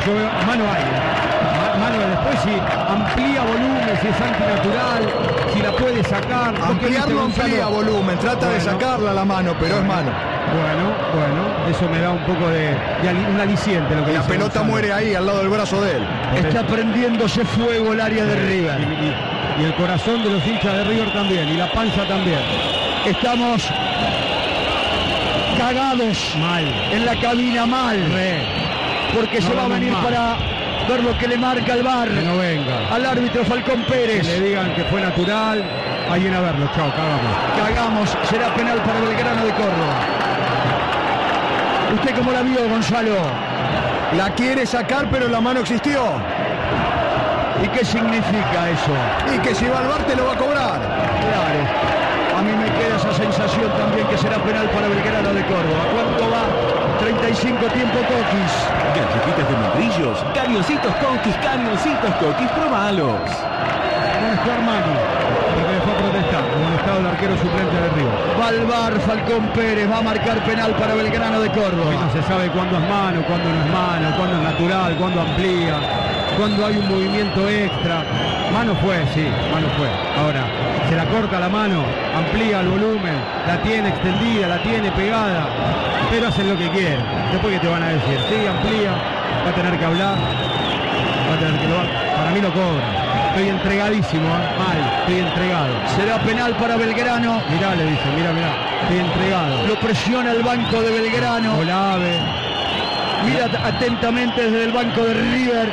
yo veo, mano hay. Mano después si amplía volumen, si es antinatural, si la puede sacar. Ampliar no amplía volumen, trata de sacarla la mano, pero es mano. Bueno, eso me da un poco de un aliciente. Lo que la pelota Gonzalo. muere ahí, al lado del brazo de él. Está prendiéndose fuego el área de River. Y el corazón de los hinchas de River también, y la panza también. Estamos cagados mal en la cabina, mal. Porque no se va a venir mal. Para ver lo que le marca el VAR. Que no venga. Al árbitro Falcón Pérez. Que le digan que fue natural. Ahí viene a verlo. Chao, cagamos. Será penal para Belgrano de Córdoba. ¿Usted cómo la vio, Gonzalo? La quiere sacar, pero la mano existió. ¿Y qué significa eso? Y que si va al VAR te lo va a cobrar. Claro. A mí me queda esa sensación también que será penal para Belgrano de Córdoba. ¿Cuánto va? 35 tiempo Coquis. Galletitas de membrillos, cañoncitos Coquis, probalos. Amonestó Armani, porque le fue a protestar. Amonestado el arquero suplente de River. Va al VAR Falcón Pérez, va a marcar penal para Belgrano de Córdoba. No se sabe cuándo es mano, cuándo no es mano, cuándo es natural, cuándo amplía, cuándo hay un movimiento extra. Mano fue, sí, mano fue. Ahora, se la corta la mano, amplía el volumen, la tiene extendida, la tiene pegada, pero hacen lo que quieren. Después que te van a decir, sí, amplía, va a tener que hablar, va a tener que para mí lo cobra. Estoy entregadísimo, mal, estoy entregado. Será penal para Belgrano. Mirá, le dice, mirá, estoy entregado. Lo presiona el banco de Belgrano. Olave. Mira atentamente desde el banco de River.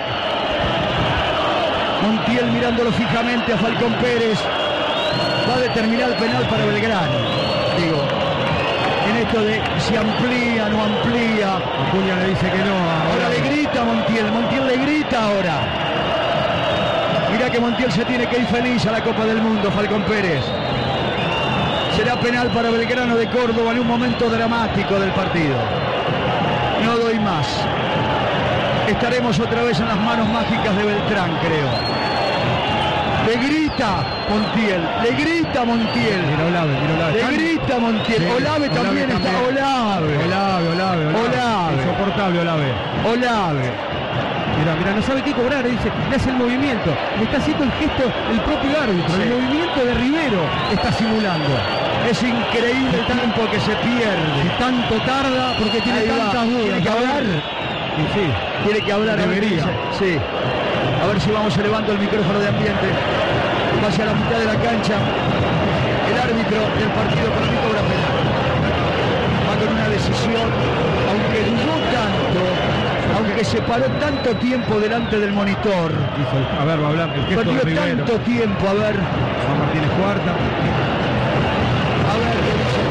Montiel mirándolo fijamente a Falcón Pérez. Va a determinar el penal para Belgrano. Digo, en esto de si amplía, no amplía. Acuña le dice que no. Ahora le grita a Montiel le grita ahora. Mirá que Montiel se tiene que ir feliz a la Copa del Mundo, Falcón Pérez. Será penal para Belgrano de Córdoba en un momento dramático del partido. No doy más. Estaremos otra vez en las manos mágicas de Beltrán, creo. Le grita Montiel. Mira Olave. Le grita Montiel. Sí, Olave también está. Olave. Insoportable Olave. Mira, no sabe qué cobrar, dice, le hace el movimiento. Le está haciendo el gesto el propio árbitro. Sí. El movimiento de Rivero está simulando. Es increíble el tiempo que se pierde. Si tanto tarda, porque tiene tantas dudas. ¿Tiene que hablar? Sí. Tiene que hablar. Debería. Sí. A ver si vamos elevando el micrófono de ambiente. Hacia la mitad de la cancha. El árbitro del partido para mí cobra penal. Va con una decisión, aunque dudó tanto, aunque se paró tanto tiempo delante del monitor. A ver, va a hablar. El gesto perdió de Rivero. Tanto tiempo, a ver. Juan Martínez Cuarta. A ver qué dice.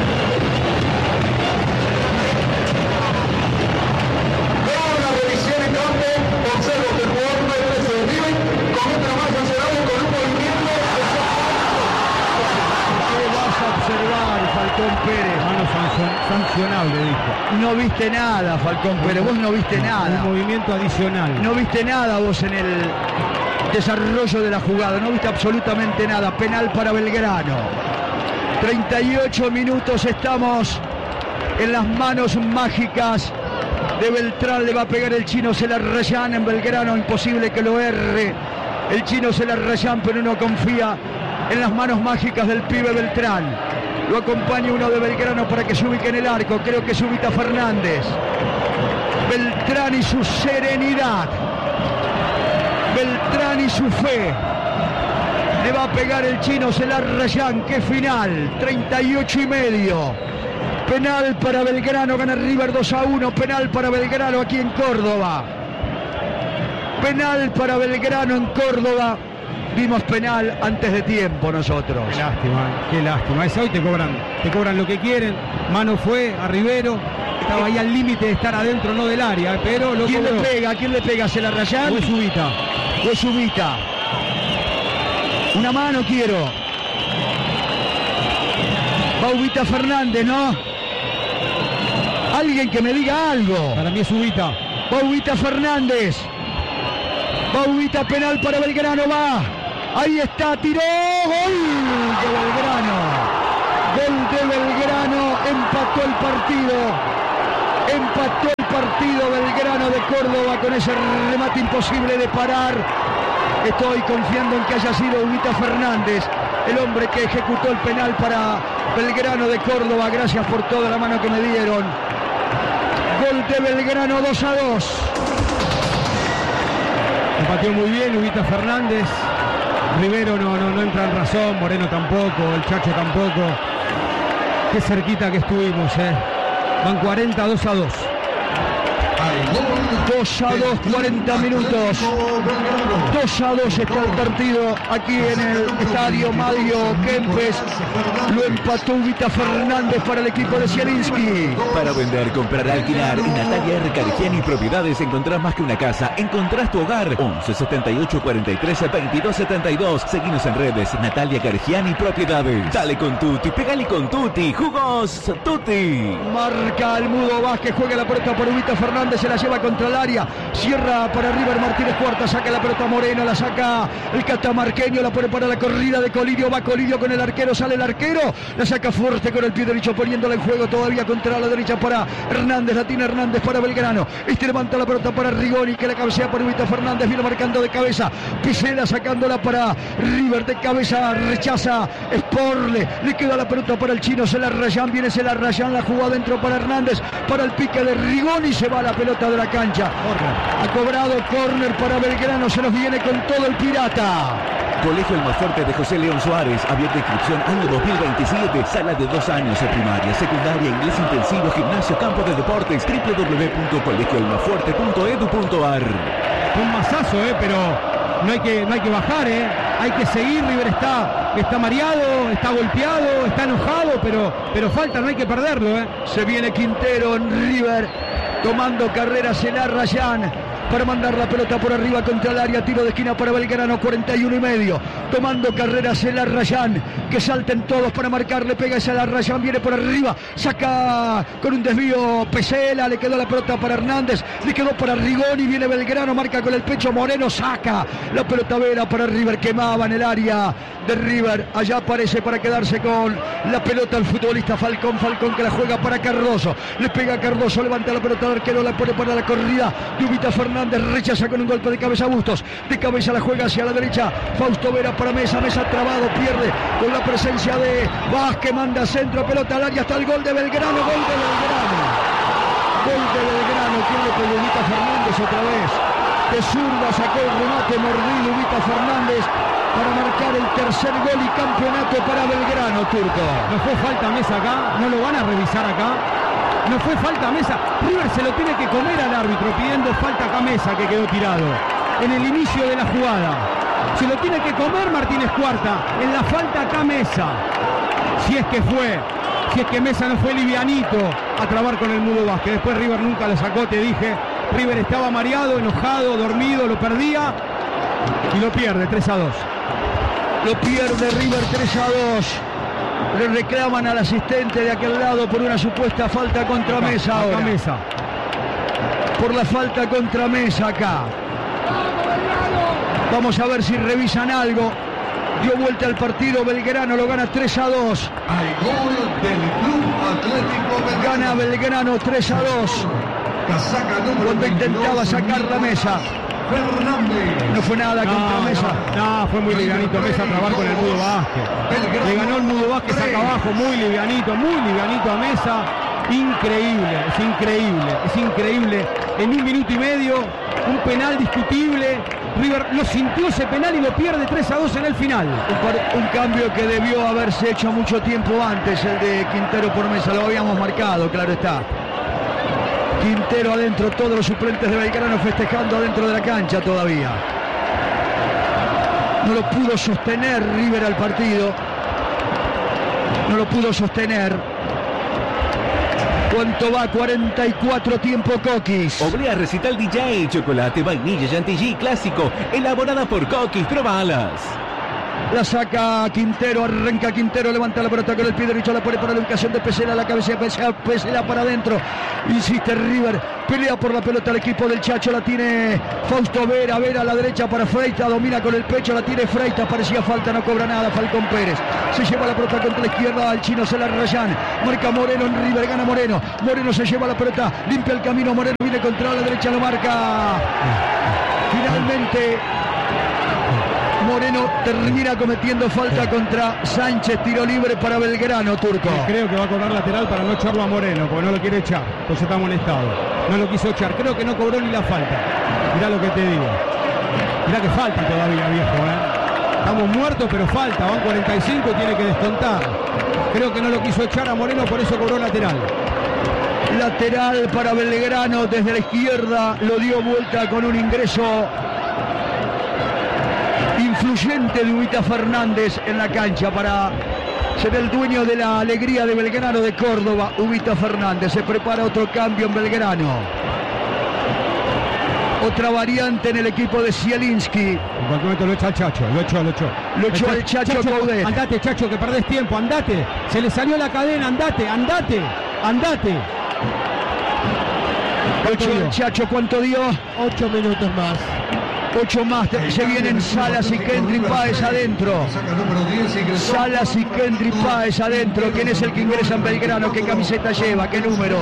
La revisión en campo, observo que el jugador no se desvive, comete la más sancionable con un movimiento. ¿Qué vas a observar, Falcón Pérez? Mano sancionable, dijo. No viste nada, Falcón Pérez, vos no viste nada. Un movimiento adicional. No viste nada vos en el desarrollo de la jugada, no viste absolutamente nada. Penal para Belgrano. 38 minutos, estamos en las manos mágicas de Beltrán. Le va a pegar el chino Celarrayán en Belgrano, imposible que lo erre el chino Celarrayán, pero no confía en las manos mágicas del pibe Beltrán. Lo acompaña uno de Belgrano para que se ubique en el arco, creo que es Ubita Fernández. Beltrán y su serenidad, Beltrán y su fe. Le va a pegar el chino Celarrayán. ¡Qué final! 38,5. Penal para Belgrano, gana River 2-1. Penal para Belgrano aquí en Córdoba. Penal para Belgrano en Córdoba. Vimos penal antes de tiempo nosotros. Qué lástima. Esa hoy te cobran lo que quieren. Mano fue a Rivero. Estaba ahí al límite de estar adentro, no del área, pero lo ¿Quién cobró. le pega? ¿Quién le pega? ¿Celarrayán? O es Ubita. O es Ubita. Una mano quiero. Va Ubita Fernández, ¿no? Alguien que me diga algo. Para mí es Ubita. Va Ubita Fernández. Va Ubita, penal para Belgrano, va. Ahí está, tiró. Gol de Belgrano. Gol de Belgrano. Empató el partido. Belgrano de Córdoba con ese remate imposible de parar. Estoy confiando en que haya sido Huguito Fernández, el hombre que ejecutó el penal para Belgrano de Córdoba. Gracias por toda la mano que me dieron. Gol de Belgrano, 2-2. Pateó muy bien Huguito Fernández. Rivero no entra en razón, Moreno tampoco, el Chacho tampoco. Qué cerquita que estuvimos, Van 40, 2-2. 2-2, 40 minutos. 2-2 está el partido aquí en el estadio Mario Kempes. Lo empató Huguito Fernández para el equipo de Zielinski. Para vender, comprar, alquilar, en Natalia R. Cargiani Propiedades encontrás más que una casa. Encontrás tu hogar. 11 78 43 22 72. Seguinos en redes. Natalia Cargiani Propiedades. Dale con Tutti, pegale con Tutti. Jugos Tutti. Marca el Mudo Vázquez, juega la pelota por Huguito Fernández, se la lleva contra el área, cierra para River Martínez Cuarta, saca la pelota Moreno, la saca el catamarqueño, la pone para la corrida de Colidio, va Colidio con el arquero, sale el arquero, la saca fuerte con el pie derecho, poniéndola en juego todavía contra la derecha para Hernández, la tiene Hernández para Belgrano, levanta la pelota para Rigoni, que la cabecea para Huguito Fernández, viene marcando de cabeza, Pisela sacándola para River de cabeza, rechaza Sporle, le queda la pelota para el chino, se la rayan, viene se la rayan, la jugó adentro para Hernández, para el pique de Rigoni, se va la pelota de la cancha. Ha cobrado córner para Belgrano, se nos viene con todo el Pirata. Colegio Almafuerte de José León Suárez, abierta inscripción año 2027, sala de 2 años en primaria, secundaria, inglés intensivo, gimnasio, campo de deportes, www.colegioalmafuerte.edu.ar. Un masazo, pero no hay que bajar, hay que seguir. River está mareado, está golpeado, está enojado, pero falta, no hay que perderlo, Se viene Quintero en River, tomando carreras el Arrayán para mandar la pelota por arriba contra el área, tiro de esquina para Belgrano, 41,5, tomando carreras el Arrayán, que salten todos para marcarle, pega ese Arrayán, viene por arriba, saca con un desvío Pesela, le quedó la pelota para Hernández, le quedó para Rigoni, viene Belgrano, marca con el pecho Moreno, saca la pelota Vera para River, quemaba en el área de River, allá aparece para quedarse con la pelota el futbolista Falcón que la juega para Cardoso, le pega a Cardoso, levanta la pelota al arquero, la pone para la corrida de Huguito Fernández, rechaza con un golpe de cabeza Bustos, de cabeza la juega hacia la derecha, Fausto Vera para Mesa trabado, pierde con la presencia de Vázquez, manda centro, pelota al área, hasta el gol de Belgrano, gol de Belgrano, tiene con Huguito Fernández otra vez, de zurda sacó el remate mordido Huguito Fernández para marcar el tercer gol y campeonato para Belgrano, Turco. No fue falta Mesa acá, no lo van a revisar acá. No fue falta Mesa. River se lo tiene que comer al árbitro pidiendo falta acá Mesa, que quedó tirado en el inicio de la jugada. Se lo tiene que comer Martínez Cuarta en la falta acá Mesa. Si es que Mesa no fue livianito a trabar con el Mudo Vázquez. Después River nunca lo sacó, te dije. River estaba mareado, enojado, dormido, lo perdía y lo pierde 3-2. Lo pierde River 3-2. Le reclaman al asistente de aquel lado por una supuesta falta contra Mesa ahora. Mesa. Por la falta contra Mesa acá. Vamos a ver si revisan algo. Dio vuelta al partido, Belgrano lo gana 3-2. Al gol del Club Atlético Belgrano. Gana Belgrano 3-2. Cuando intentaba sacar la Mesa. Fernández. No fue nada contra Mesa. No, fue muy livianito Mesa a trabar con el Mudo Vázquez. Le ganó el Mudo Vázquez acá abajo, muy livianito a Mesa. Increíble, es increíble. En 1 minuto y medio, un penal discutible. River lo sintió ese penal y lo pierde 3-2 en el final. Un cambio que debió haberse hecho mucho tiempo antes, el de Quintero por Mesa. Lo habíamos marcado, claro está. Quintero adentro, todos los suplentes de Belgrano festejando adentro de la cancha todavía. No lo pudo sostener River al partido. No lo pudo sostener. ¿Cuánto va? 44 tiempo Coquis. Oblea Recital DJ, chocolate, vainilla, chantilly, clásico, elaborada por Coquis, probalas. La saca Quintero, arranca Quintero, levanta la pelota con el pie derecho, la pone para la ubicación de Pesela, la cabeza de Pesela para adentro. Insiste River, pelea por la pelota el equipo del Chacho, la tiene Fausto Vera, Vera a la derecha para Freitas, domina con el pecho, la tiene Freitas, parecía falta, no cobra nada, Falcón Pérez. Se lleva la pelota contra la izquierda, al chino se la rayan, marca Moreno en River, gana Moreno. Moreno se lleva la pelota, limpia el camino, Moreno viene contra la derecha, lo marca. Finalmente Moreno termina cometiendo falta contra Sánchez, tiro libre para Belgrano, Turco. Creo que va a cobrar lateral para no echarlo a Moreno, porque no lo quiere echar, pues está amonestado. No lo quiso echar, creo que no cobró ni la falta. Mirá lo que te digo. Mirá que falta todavía, viejo, Estamos muertos, pero falta, van 45 y tiene que descontar. Creo que no lo quiso echar a Moreno, por eso cobró lateral. Lateral para Belgrano desde la izquierda, lo dio vuelta con un ingreso influyente de Ubita Fernández en la cancha para ser el dueño de la alegría de Belgrano de Córdoba. Ubita Fernández, se prepara otro cambio en Belgrano. Otra variante en el equipo de Zielinski. En cualquier momento lo echa al Chacho, lo echó. Lo echó al Chacho Coudet. Andate, Chacho, que perdés tiempo, andate. Se le salió la cadena, andate. Lo echó el Chacho, ¿cuánto dio? 8 minutos más. 8 más, se vienen Salas y Kendry Páez adentro. Salas y Kendry Páez adentro. ¿Quién es el que ingresa en Belgrano? ¿Qué camiseta lleva? ¿Qué número?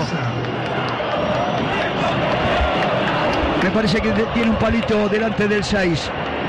Me parece que tiene un palito delante del 6.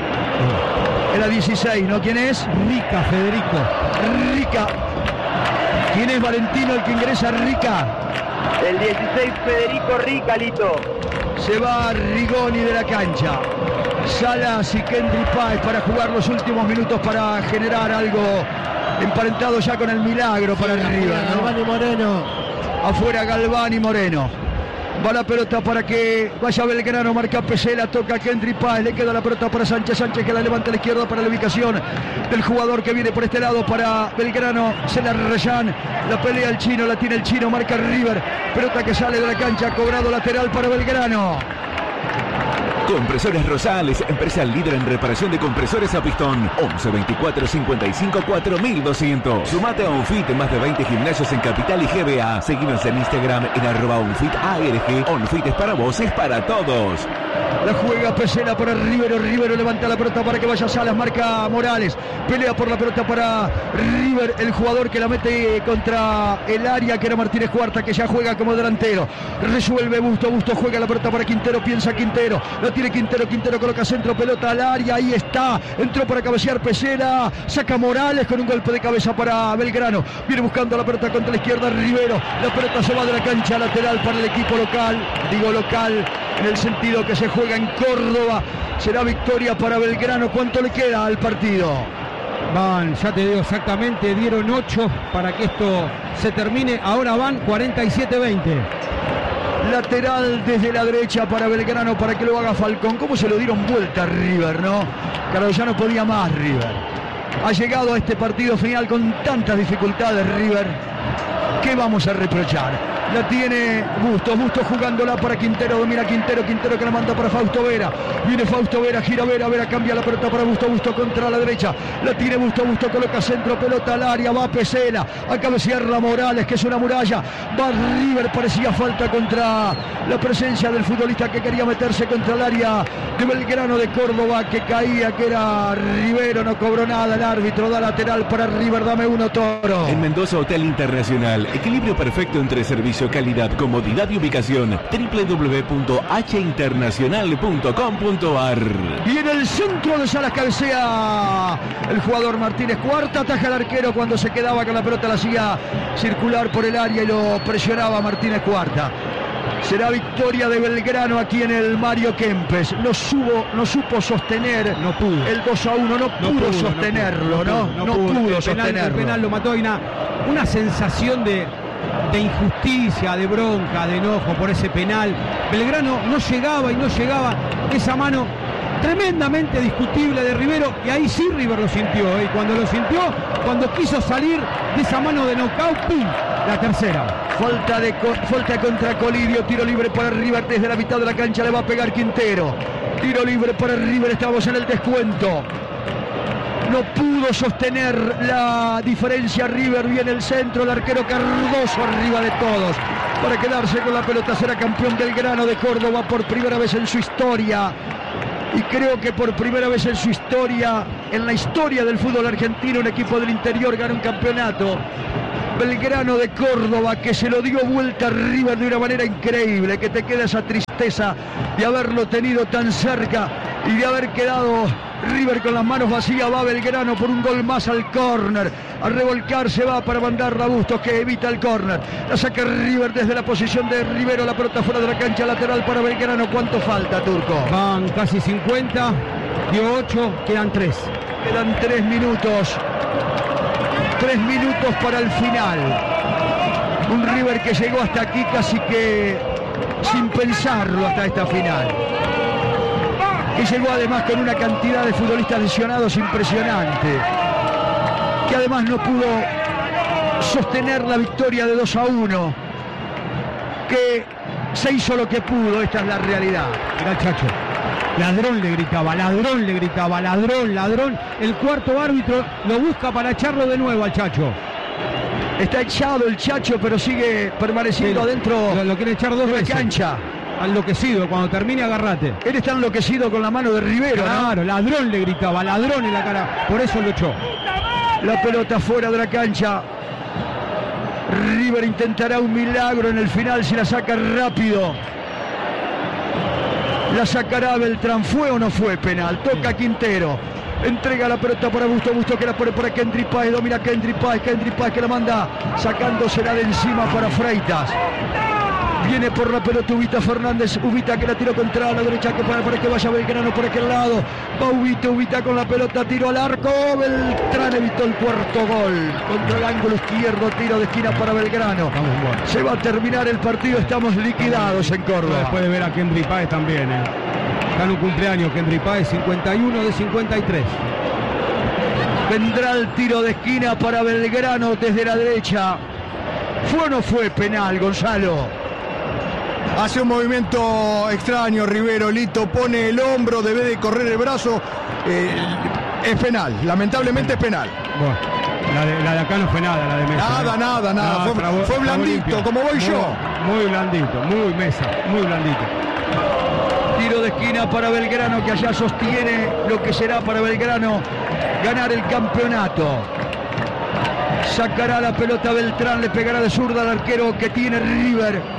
Era 16, ¿no? ¿Quién es? Rica, Federico. Rica. ¿Quién es Valentino el que ingresa? Rica. El 16, Federico Rica, Lito. Se va Rigoni de la cancha. Salas y Kendry Páez para jugar los últimos minutos para generar algo emparentado ya con el milagro para el River, ¿no? Galván y Moreno. Afuera Galván y Moreno. Va la pelota para que vaya Belgrano, marca Pesela, toca Kendry Páez, le queda la pelota para Sánchez, que la levanta a la izquierda para la ubicación del jugador que viene por este lado para Belgrano, se la rayan, la pelea el chino, la tiene el chino, marca River, pelota que sale de la cancha, cobrado lateral para Belgrano. Compresores Rosales, empresa líder en reparación de compresores a pistón. 11 24 55 4200. Sumate a Onfit, más de 20 gimnasios en Capital y GBA. Seguimos en Instagram en @OnFitARG. Onfit es para vos, es para todos. La juega Pesela para Rivero. Rivero levanta la pelota para que vaya Salas. Marca Morales. Pelea por la pelota para River. El jugador que la mete contra el área, que era Martínez Cuarta, que ya juega como delantero. Resuelve Busto. Busto juega la pelota para Quintero. Piensa Quintero. La tiene Quintero. Quintero coloca centro. Pelota al área. Ahí está. Entró para cabecear Pesela. Saca Morales con un golpe de cabeza para Belgrano. Viene buscando la pelota contra la izquierda Rivero. La pelota se va de la cancha lateral para el equipo local. Digo local en el sentido que se juega en Córdoba. Será victoria para Belgrano. ¿Cuánto le queda al partido? Van, ya te digo exactamente, dieron 8 para que esto se termine. Ahora van 47-20. Lateral desde la derecha para Belgrano para que lo haga Falcón. ¿Cómo se lo dieron vuelta a River, no? Claro, ya no podía más River. Ha llegado a este partido final con tantas dificultades River. ¿Qué vamos a reprochar? La tiene Busto. Busto jugándola para Quintero. Domina Quintero. Quintero que la manda para Fausto Vera. Viene Fausto Vera. Gira Vera. Vera cambia la pelota para Busto. Busto contra la derecha. La tiene Busto. Busto coloca centro. Pelota al área. Va Pesela. A cabecearla Morales, que es una muralla. Va River. Parecía falta contra la presencia del futbolista que quería meterse contra el área de Belgrano de Córdoba, que caía, que era Rivero. No cobró nada el árbitro. Da lateral para River. Dame uno, Toro. En Mendoza Hotel Internacional. Equilibrio perfecto entre servicio, calidad, comodidad y ubicación. www.hinternacional.com.ar. Y en el centro de Salas cabecea el jugador Martínez Cuarta. Ataja al arquero cuando se quedaba con la pelota. La hacía circular por el área y lo presionaba Martínez Cuarta. Será victoria de Belgrano aquí en el Mario Kempes. No supo sostener el 2-1. No pudo sostenerlo. No pudo sostenerlo. El penal lo mató. Hay una sensación de injusticia, de bronca, de enojo por ese penal. Belgrano no llegaba. Esa mano tremendamente discutible de Rivero, y ahí sí River lo sintió, y cuando lo sintió, cuando quiso salir de esa mano de knockout, ¡pum!, la tercera. Falta contra Colidio, tiro libre para River desde la mitad de la cancha, le va a pegar Quintero. Tiro libre para River, estamos en el descuento. No pudo sostener la diferencia River, viene el centro, el arquero Cardoso arriba de todos para quedarse con la pelota. Será campeón Belgrano de Córdoba por primera vez en su historia, y creo que por primera vez en su historia, en la historia del fútbol argentino, un equipo del interior gana un campeonato. Belgrano de Córdoba, que se lo dio vuelta a River de una manera increíble, que te queda esa tristeza de haberlo tenido tan cerca y de haber quedado River con las manos vacías. Va Belgrano por un gol más al córner, a revolcarse va para mandar a Bustos, que evita el córner. La saca River desde la posición de Rivero, la pelota fuera de la cancha, lateral para Belgrano. ¿Cuánto falta, Turco? Van casi 50, dio 8, quedan 3. Quedan 3 minutos. 3 minutos para el final. Un River que llegó hasta aquí casi que sin pensarlo hasta esta final. Que llegó además con una cantidad de futbolistas lesionados impresionante. Que además no pudo sostener la victoria de 2-1. Que se hizo lo que pudo, esta es la realidad. Mirá, Chacho. Ladrón le gritaba, ladrón le gritaba, ladrón, ladrón. El cuarto árbitro lo busca para echarlo de nuevo al Chacho. Está echado el Chacho, pero sigue permaneciendo adentro. Lo quiere echar 2 veces. La cancha. Enloquecido, cuando termine agarrate. Él está enloquecido con la mano de Rivero. Claro, ¿no? Ladrón le gritaba, ladrón en la cara. Por eso lo echó. La pelota fuera de la cancha. River intentará un milagro en el final si la saca rápido. La sacará Beltrán. ¿Fue o no fue penal? Toca Quintero. Entrega la pelota para Bustos. Bustos que la pone para Kendry Páez. Domina Kendry Páez. Kendry Páez que la manda sacándosela de encima para Freitas. Viene por la pelota Ubita Fernández. Ubita que la tiró contra la derecha para que vaya Belgrano por aquel lado. Va Ubita. Ubita con la pelota. Tiro al arco. Beltrán evitó el cuarto gol. Contra el ángulo izquierdo. Tiro de esquina para Belgrano. Se va a terminar el partido. Estamos liquidados en Córdoba. Después de ver a Kendry Páez también. Está en un cumpleaños Kendry Páez. 51 de 53. Vendrá el tiro de esquina para Belgrano desde la derecha. ¿Fue o no fue penal, Gonzalo? Hace un movimiento extraño Rivero, Lito pone el hombro, debe de correr el brazo. Es penal, lamentablemente es penal. Bueno, la de acá no fue nada, la de Mesa. Nada. Fue blandito, como voy yo. Muy blandito, muy Mesa, muy blandito. Tiro de esquina para Belgrano, que allá sostiene lo que será para Belgrano ganar el campeonato. Sacará la pelota Beltrán, le pegará de zurda al arquero que tiene River.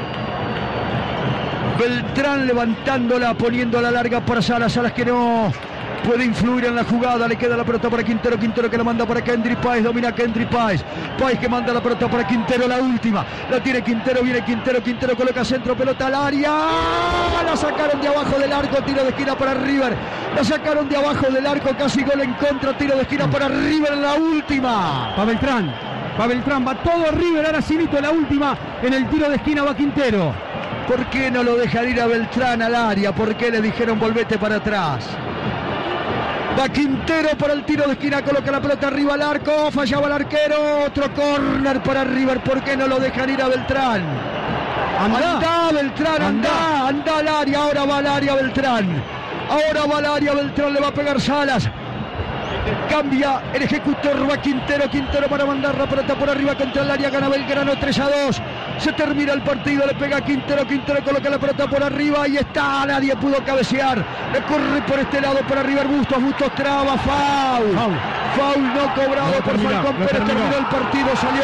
Beltrán levantándola, poniéndola larga para Salas. Salas que no puede influir en la jugada. Le queda la pelota para Quintero. Quintero que la manda para Kendry Páez. Domina Kendry Páez. Páez que manda la pelota para Quintero. La última. La tiene Quintero. Viene Quintero. Quintero coloca centro. Pelota al área. La sacaron de abajo del arco. Tiro de esquina para River. La sacaron de abajo del arco. Casi gol en contra. Tiro de esquina para River en la última. Va Beltrán. Va todo River. Ahora Silito en la última. En el tiro de esquina va Quintero. ¿Por qué no lo dejan ir a Beltrán al área? ¿Por qué le dijeron volvete para atrás? Va Quintero para el tiro de esquina, coloca la pelota arriba al arco, fallaba el arquero, otro córner para River. ¿Por qué no lo dejan ir a Beltrán? Anda Beltrán, anda al área, ahora va al área Beltrán. Beltrán le va a pegar Salas. Cambia el ejecutor, va Quintero para mandar la pelota por arriba contra el área, gana Belgrano 3-2. Se termina el partido, le pega Quintero coloca la pelota por arriba y está, nadie pudo cabecear. Le corre por este lado para River Bustos traba, foul no cobrado por Falcón Pérez, terminó el partido, salió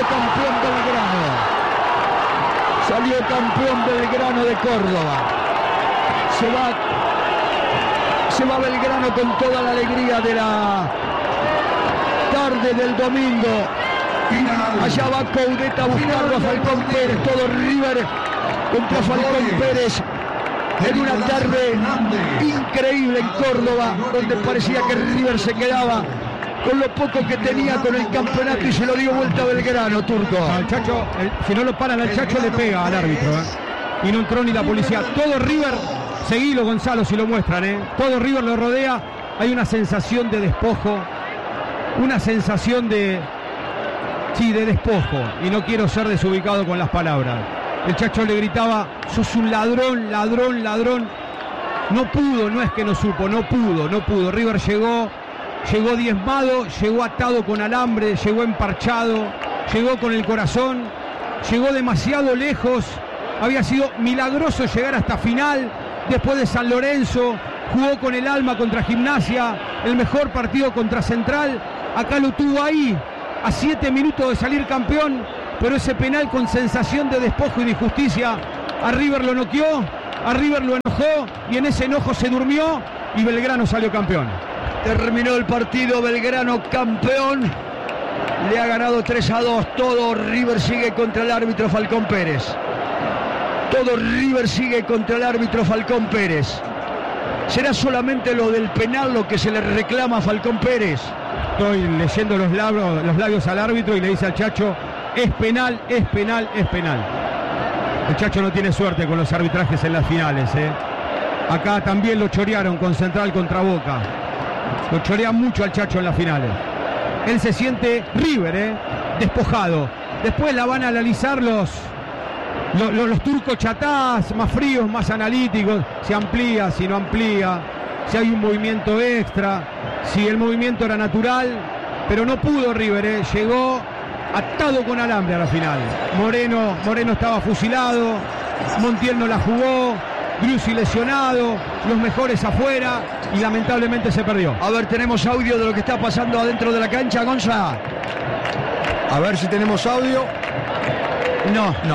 campeón Belgrano de Córdoba. Se va Belgrano con toda la alegría de la tarde del domingo. Allá va Coudet a buscarlo a Falcón Pérez. Todo River contra Falcón Pérez en una tarde increíble en Córdoba, donde parecía que River se quedaba con lo poco que tenía con el campeonato y se lo dio vuelta a Belgrano, Turco. Al Chacho, si no lo paran al Chacho le pega al árbitro. Y no entró ni la policía. Todo River, seguilo Gonzalo si lo muestran. Todo River lo rodea. Hay una sensación de despojo. Una sensación de despojo. Y no quiero ser desubicado con las palabras. El Chacho le gritaba, sos un ladrón. No pudo, no es que no supo, no pudo. River llegó llegó diezmado, llegó atado con alambre, llegó emparchado, llegó con el corazón, llegó demasiado lejos. Había sido milagroso llegar hasta final. Después de San Lorenzo, jugó con el alma contra Gimnasia, el mejor partido contra Central. Acá lo tuvo ahí, a 7 minutos de salir campeón, pero ese penal con sensación de despojo y de injusticia, a River lo noqueó, a River lo enojó, y en ese enojo se durmió y Belgrano salió campeón. Terminó el partido, Belgrano campeón, le ha ganado 3-2, todo River sigue contra el árbitro Falcón Pérez. Todo River sigue contra el árbitro Falcón Pérez. ¿Será solamente lo del penal lo que se le reclama a Falcón Pérez? Estoy leyendo los labios al árbitro y le dice al Chacho, es penal, es penal, es penal. El Chacho no tiene suerte con los arbitrajes en las finales, ¿eh? Acá también lo chorearon con Central contra Boca. Lo chorean mucho al Chacho en las finales. Él se siente River, despojado. Después la van a analizar los turcos chatás, más fríos, más analíticos. Si amplía, si no amplía, si hay un movimiento extra, si el movimiento era natural. Pero no pudo River, llegó atado con alambre a la final. Moreno estaba fusilado, Montiel no la jugó, Driussi lesionado, los mejores afuera y lamentablemente se perdió. A ver, tenemos audio de lo que está pasando adentro de la cancha, Gonza. A ver si tenemos audio. No. 2-1.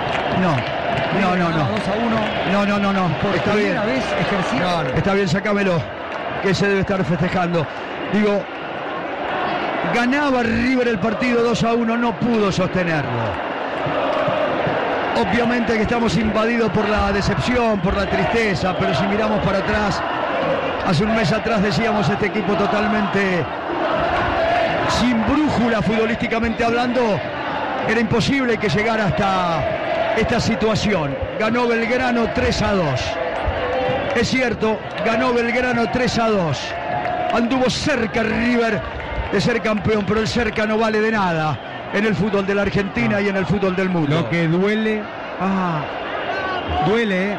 No. Está bien. Está bien, sacámelo, que se debe estar festejando. Digo, ganaba River el partido 2-1, no pudo sostenerlo. Obviamente que estamos invadidos por la decepción, por la tristeza, pero si miramos para atrás, hace un mes atrás decíamos este equipo totalmente sin brújula futbolísticamente hablando, era imposible que llegara hasta esta situación. Ganó Belgrano 3-2. Es cierto, ganó Belgrano 3-2. Anduvo cerca River de ser campeón, pero el cerca no vale de nada en el fútbol de la Argentina y en el fútbol del mundo. Lo que duele, duele,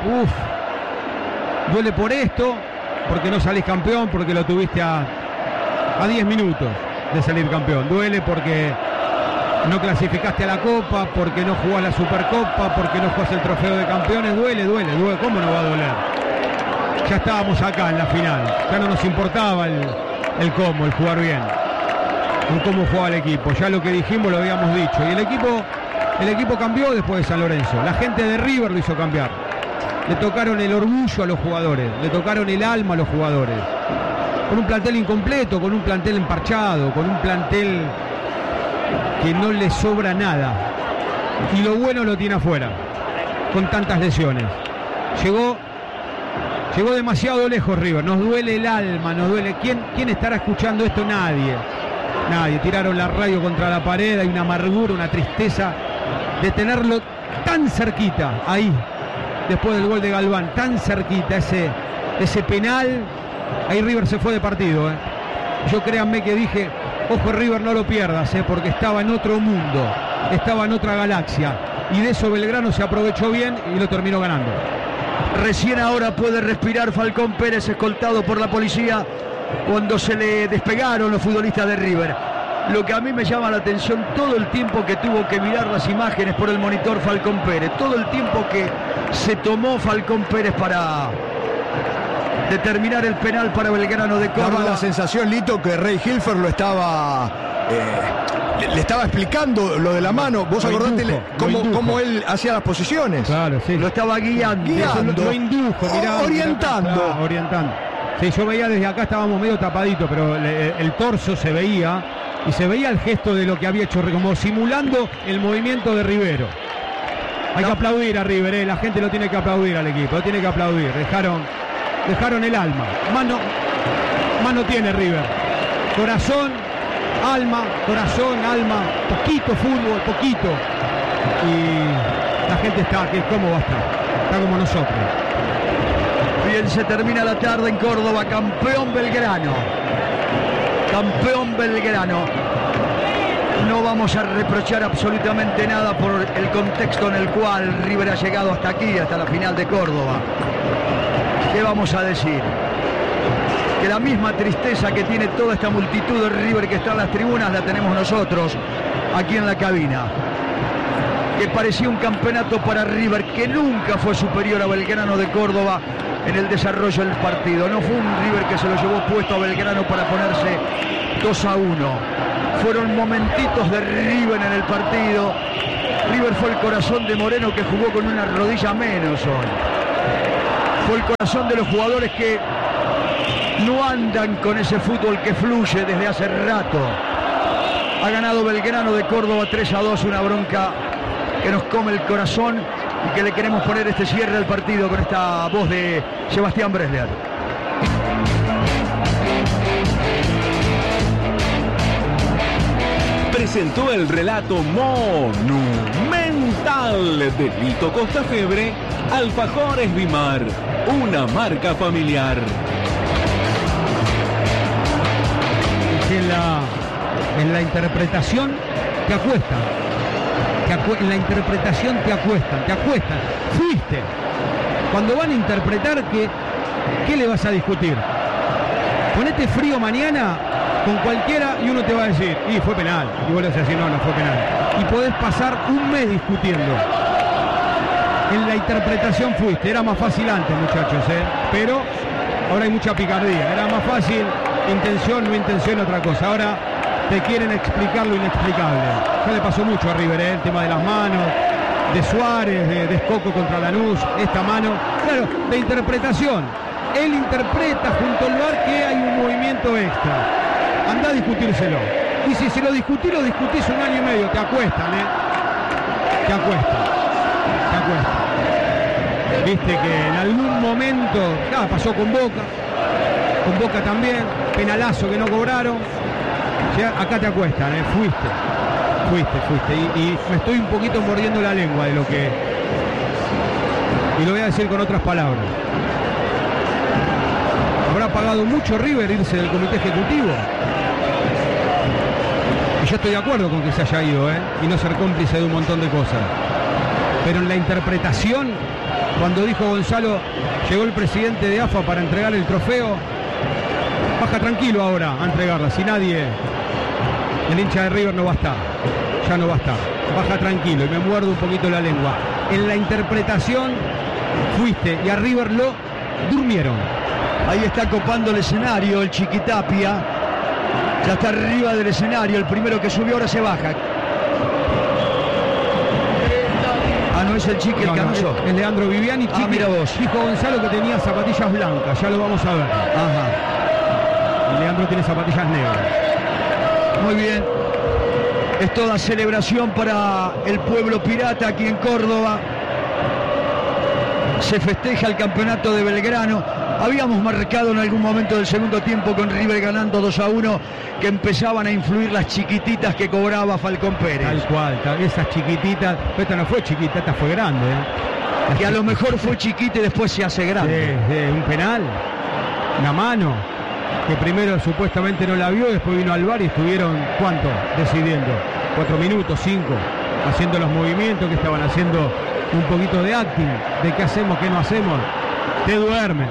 duele por esto, porque no salís campeón, porque lo tuviste a 10 minutos de salir campeón. Duele porque no clasificaste a la Copa, porque no jugás la Supercopa, porque no jugás el Trofeo de Campeones. Duele, ¿cómo no va a doler? Ya estábamos acá en la final, ya no nos importaba el cómo, el jugar bien, el cómo jugaba el equipo. Ya lo que dijimos lo habíamos dicho. Y el equipo cambió después de San Lorenzo. La gente de River lo hizo cambiar. Le tocaron el orgullo a los jugadores, le tocaron el alma a los jugadores. Con un plantel incompleto, con un plantel emparchado, con un plantel que no le sobra nada. Y lo bueno lo tiene afuera, con tantas lesiones. Llegó demasiado lejos River, nos duele el alma, nos duele. ¿Quién estará escuchando esto? Nadie. Tiraron la radio contra la pared, hay una amargura, una tristeza de tenerlo tan cerquita, ahí, después del gol de Galván, tan cerquita, ese penal. Ahí River se fue de partido, Yo créanme que dije, ojo River, no lo pierdas, porque estaba en otro mundo, estaba en otra galaxia, y de eso Belgrano se aprovechó bien y lo terminó ganando. Recién ahora puede respirar Falcón Pérez, escoltado por la policía, cuando se le despegaron los futbolistas de River. Lo que a mí me llama la atención, todo el tiempo que tuvo que mirar las imágenes por el monitor Falcón Pérez, todo el tiempo que se tomó Falcón Pérez para determinar el penal para Belgrano de Córdoba. Daba la sensación, Lito, que Rey Hilfer lo estaba le estaba explicando lo de la mano. Vos acordate cómo él hacía las posiciones. Claro, sí. Lo estaba guiando. Lo indujo, mirá, orientando. Orientando. Sí, yo veía desde acá, estábamos medio tapaditos, pero el torso se veía, y se veía el gesto de lo que había hecho, como simulando el movimiento de Rivero. Hay que aplaudir a River, la gente lo tiene que aplaudir al equipo, lo tiene que aplaudir. Dejaron el alma. Mano tiene River. Corazón, alma, poquito fútbol, poquito. Y la gente está, ¿cómo va a estar? Está como nosotros. Bien, se termina la tarde en Córdoba. Campeón Belgrano. Campeón Belgrano. No vamos a reprochar absolutamente nada por el contexto en el cual River ha llegado hasta aquí, hasta la final de Córdoba. ¿Qué vamos a decir? que la misma tristeza que tiene toda esta multitud de River que está en las tribunas la tenemos nosotros aquí en la cabina. Que parecía un campeonato para River que nunca fue superior a Belgrano de Córdoba en el desarrollo del partido. No fue un River que se lo llevó puesto a Belgrano para ponerse 2-1. Fueron momentitos de River en el partido. River fue el corazón de Moreno, que jugó con una rodilla menos hoy. Fue el corazón de los jugadores que no andan con ese fútbol que fluye desde hace rato. Ha ganado Belgrano de Córdoba 3-2, una bronca que nos come el corazón y que le queremos poner este cierre al partido con esta voz de Sebastián Bresler. Presentó el relato monumental de Lito Costafebre, Alfajores Bimar, una marca familiar. En la interpretación te acuestan. En la interpretación te acuestan. Fuiste. Cuando van a interpretar, ¿qué le vas a discutir? Ponete frío mañana con cualquiera y uno te va a decir, y fue penal. Y vos le vas a decir, no fue penal. Y podés pasar un mes discutiendo. En la interpretación fuiste. Era más fácil antes, muchachos, pero ahora hay mucha picardía. Era más fácil, intención, no intención, otra cosa. Ahora te quieren explicar lo inexplicable. Ya le pasó mucho a River, el tema de las manos, de Suárez, de Escoco contra Lanús, esta mano. Claro, de interpretación. Él interpreta junto al VAR que hay un movimiento extra. Andá a discutírselo. Y si se lo discutís 1 año y medio, te acuestan, Te acuestan. Viste que en algún momento, pasó con Boca también, penalazo que no cobraron. Ya, acá te acuestan, fuiste. Y me estoy un poquito mordiendo la lengua de lo que... Y lo voy a decir con otras palabras. ¿Habrá pagado mucho River irse del comité ejecutivo? Y yo estoy de acuerdo con que se haya ido, y no ser cómplice de un montón de cosas. Pero en la interpretación, cuando dijo Gonzalo, llegó el presidente de AFA para entregar el trofeo, baja tranquilo ahora a entregarla. Si nadie, el hincha de River no va a estar, ya no va a estar. Baja tranquilo y me muerdo un poquito la lengua. En la interpretación fuiste y a River lo durmieron. Ahí está copando el escenario el Chiquitapia. Ya está arriba del escenario. El primero que subió ahora se baja. No es el Chiqui el que anunció. Es Leandro Viviani. Chiqui, mira vos. Dijo Gonzalo que tenía zapatillas blancas. Ya lo vamos a ver. Ajá. Y Leandro tiene zapatillas negras. Muy bien. Es toda celebración para el pueblo pirata aquí en Córdoba. Se festeja el campeonato de Belgrano. Habíamos marcado en algún momento del segundo tiempo con River ganando 2-1 que empezaban a influir las chiquititas que cobraba Falcón Pérez. Tal cual, esas chiquititas. Esta no fue chiquita, esta fue grande. Que a lo mejor fue chiquita y después se hace grande. Un penal, una mano, que primero supuestamente no la vio, después vino al VAR y estuvieron, ¿cuánto? Decidiendo. 4 minutos, 5, haciendo los movimientos que estaban haciendo, un poquito de acting, de qué hacemos, qué no hacemos. Te duermen.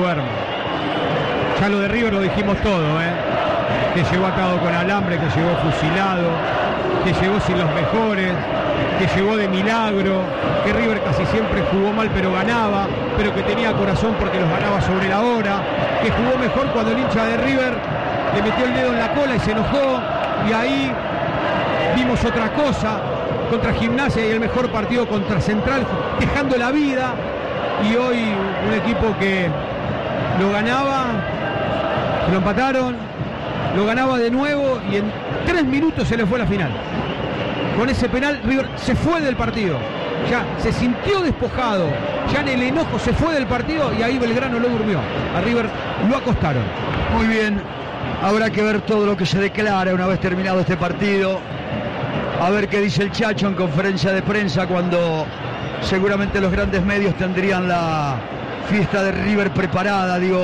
Ya lo de River lo dijimos todo, que llegó atado con alambre, que llegó fusilado, que llegó sin los mejores, que llegó de milagro, que River casi siempre jugó mal pero ganaba, pero que tenía corazón porque los ganaba sobre la hora, que jugó mejor cuando el hincha de River le metió el dedo en la cola y se enojó, y ahí vimos otra cosa contra Gimnasia y el mejor partido contra Central, dejando la vida. Y hoy un equipo que lo ganaba, lo empataron, lo ganaba de nuevo y en 3 minutos se le fue la final. Con ese penal River se fue del partido, ya se sintió despojado, ya en el enojo se fue del partido y ahí Belgrano lo durmió. A River lo acostaron. Muy bien, habrá que ver todo lo que se declara una vez terminado este partido. A ver qué dice el Chacho en conferencia de prensa cuando... Seguramente los grandes medios tendrían la fiesta de River preparada,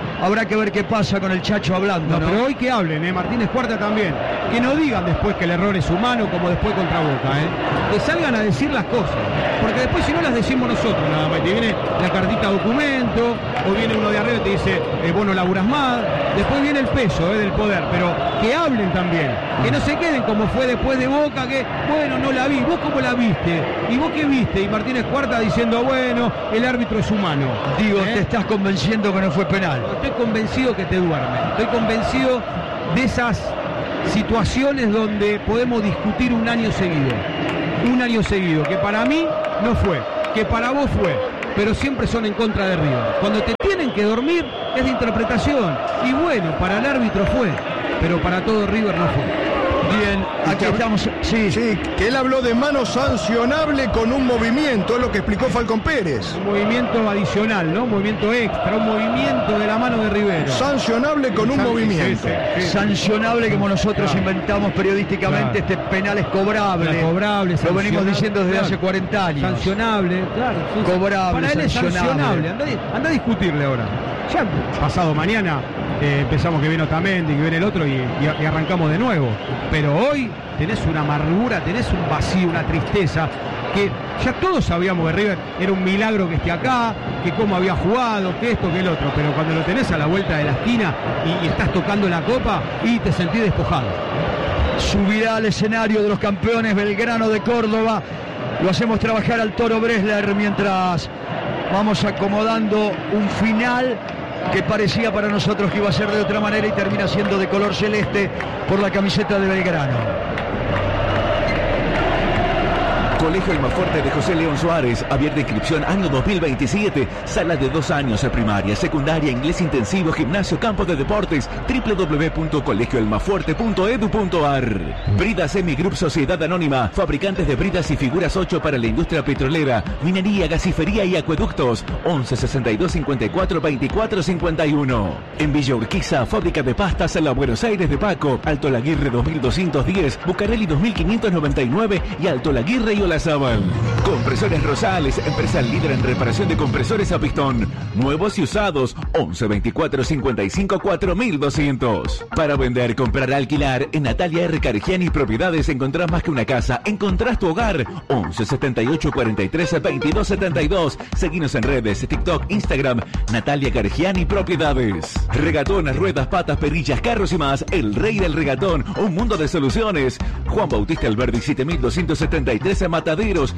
Habrá que ver qué pasa con el Chacho hablando, ¿no? Pero hoy que hablen, Martínez Cuarta también. Que no digan después que el error es humano, como después contra Boca, Que salgan a decir las cosas. Porque después si no las decimos nosotros, nada más. Te viene la cartita documento, o viene uno de arriba y te dice, vos no laburás más. Después viene el peso del poder. Pero que hablen también. Que no se queden como fue después de Boca, que, bueno, no la vi. ¿Vos cómo la viste? ¿Y vos qué viste? Y Martínez Cuarta diciendo, bueno, el árbitro es humano. Digo, te estás convenciendo que no fue penal. Estoy convencido que te duerme. Estoy convencido de esas situaciones donde podemos discutir un año seguido. Un año seguido, que para mí no fue, que para vos fue, pero siempre son en contra de River. Cuando te tienen que dormir es de interpretación. Y bueno, para el árbitro fue, pero para todo River no fue. Bien, aquí estamos. Sí, que él habló de mano sancionable con un movimiento, es lo que explicó Falcón Pérez. Un movimiento adicional, ¿no? Un movimiento extra, un movimiento de la mano de Rivero. Sancionable con un movimiento. Sí. Sancionable, como nosotros inventamos periodísticamente, este penal es cobrable. Cobrable, lo venimos diciendo desde hace 40 años. Sancionable, claro. Cobrable, para él es sancionable. Anda a discutirle ahora. Ya pasado mañana empezamos que viene Otamendi, que viene el otro y arrancamos de nuevo. Pero hoy tenés una amargura, tenés un vacío, una tristeza, que ya todos sabíamos que River era un milagro que esté acá, que cómo había jugado, que esto, que el otro. Pero cuando lo tenés a la vuelta de la esquina y estás tocando la copa y te sentís despojado. Subirá al escenario de los campeones Belgrano de Córdoba. Lo hacemos trabajar al Toro Bresler mientras vamos acomodando un final que parecía para nosotros que iba a ser de otra manera y termina siendo de color celeste por la camiseta de Belgrano. Colegio Almafuerte de José León Suárez, abierta inscripción año 2027, sala de 2 años, primaria, secundaria, inglés intensivo, gimnasio, campo de deportes, www.colegioalmafuerte.edu.ar. Brida Semi Group Sociedad Anónima, fabricantes de bridas y figuras 8 para la industria petrolera, minería, gasifería y acueductos, 11 62 54 24 51. En Villa Urquiza, fábrica de pastas en la Buenos Aires de Paco, Alto Laguirre 2210, Bucareli 2599 y Alto Laguirre y Olazábal. Compresores Rosales, empresa líder en reparación de compresores a pistón, nuevos y usados, 11 24 55 4200. Para vender, comprar, alquilar, en Natalia R. Caregiani Propiedades encontrás más que una casa, encontrás tu hogar, 11 78 43 22 72. Seguinos en redes, TikTok, Instagram, Natalia Caregiani Propiedades. Regatón, ruedas, patas, perillas, carros y más, el rey del regatón, un mundo de soluciones. Juan Bautista Alberdi 7273 Mataderos,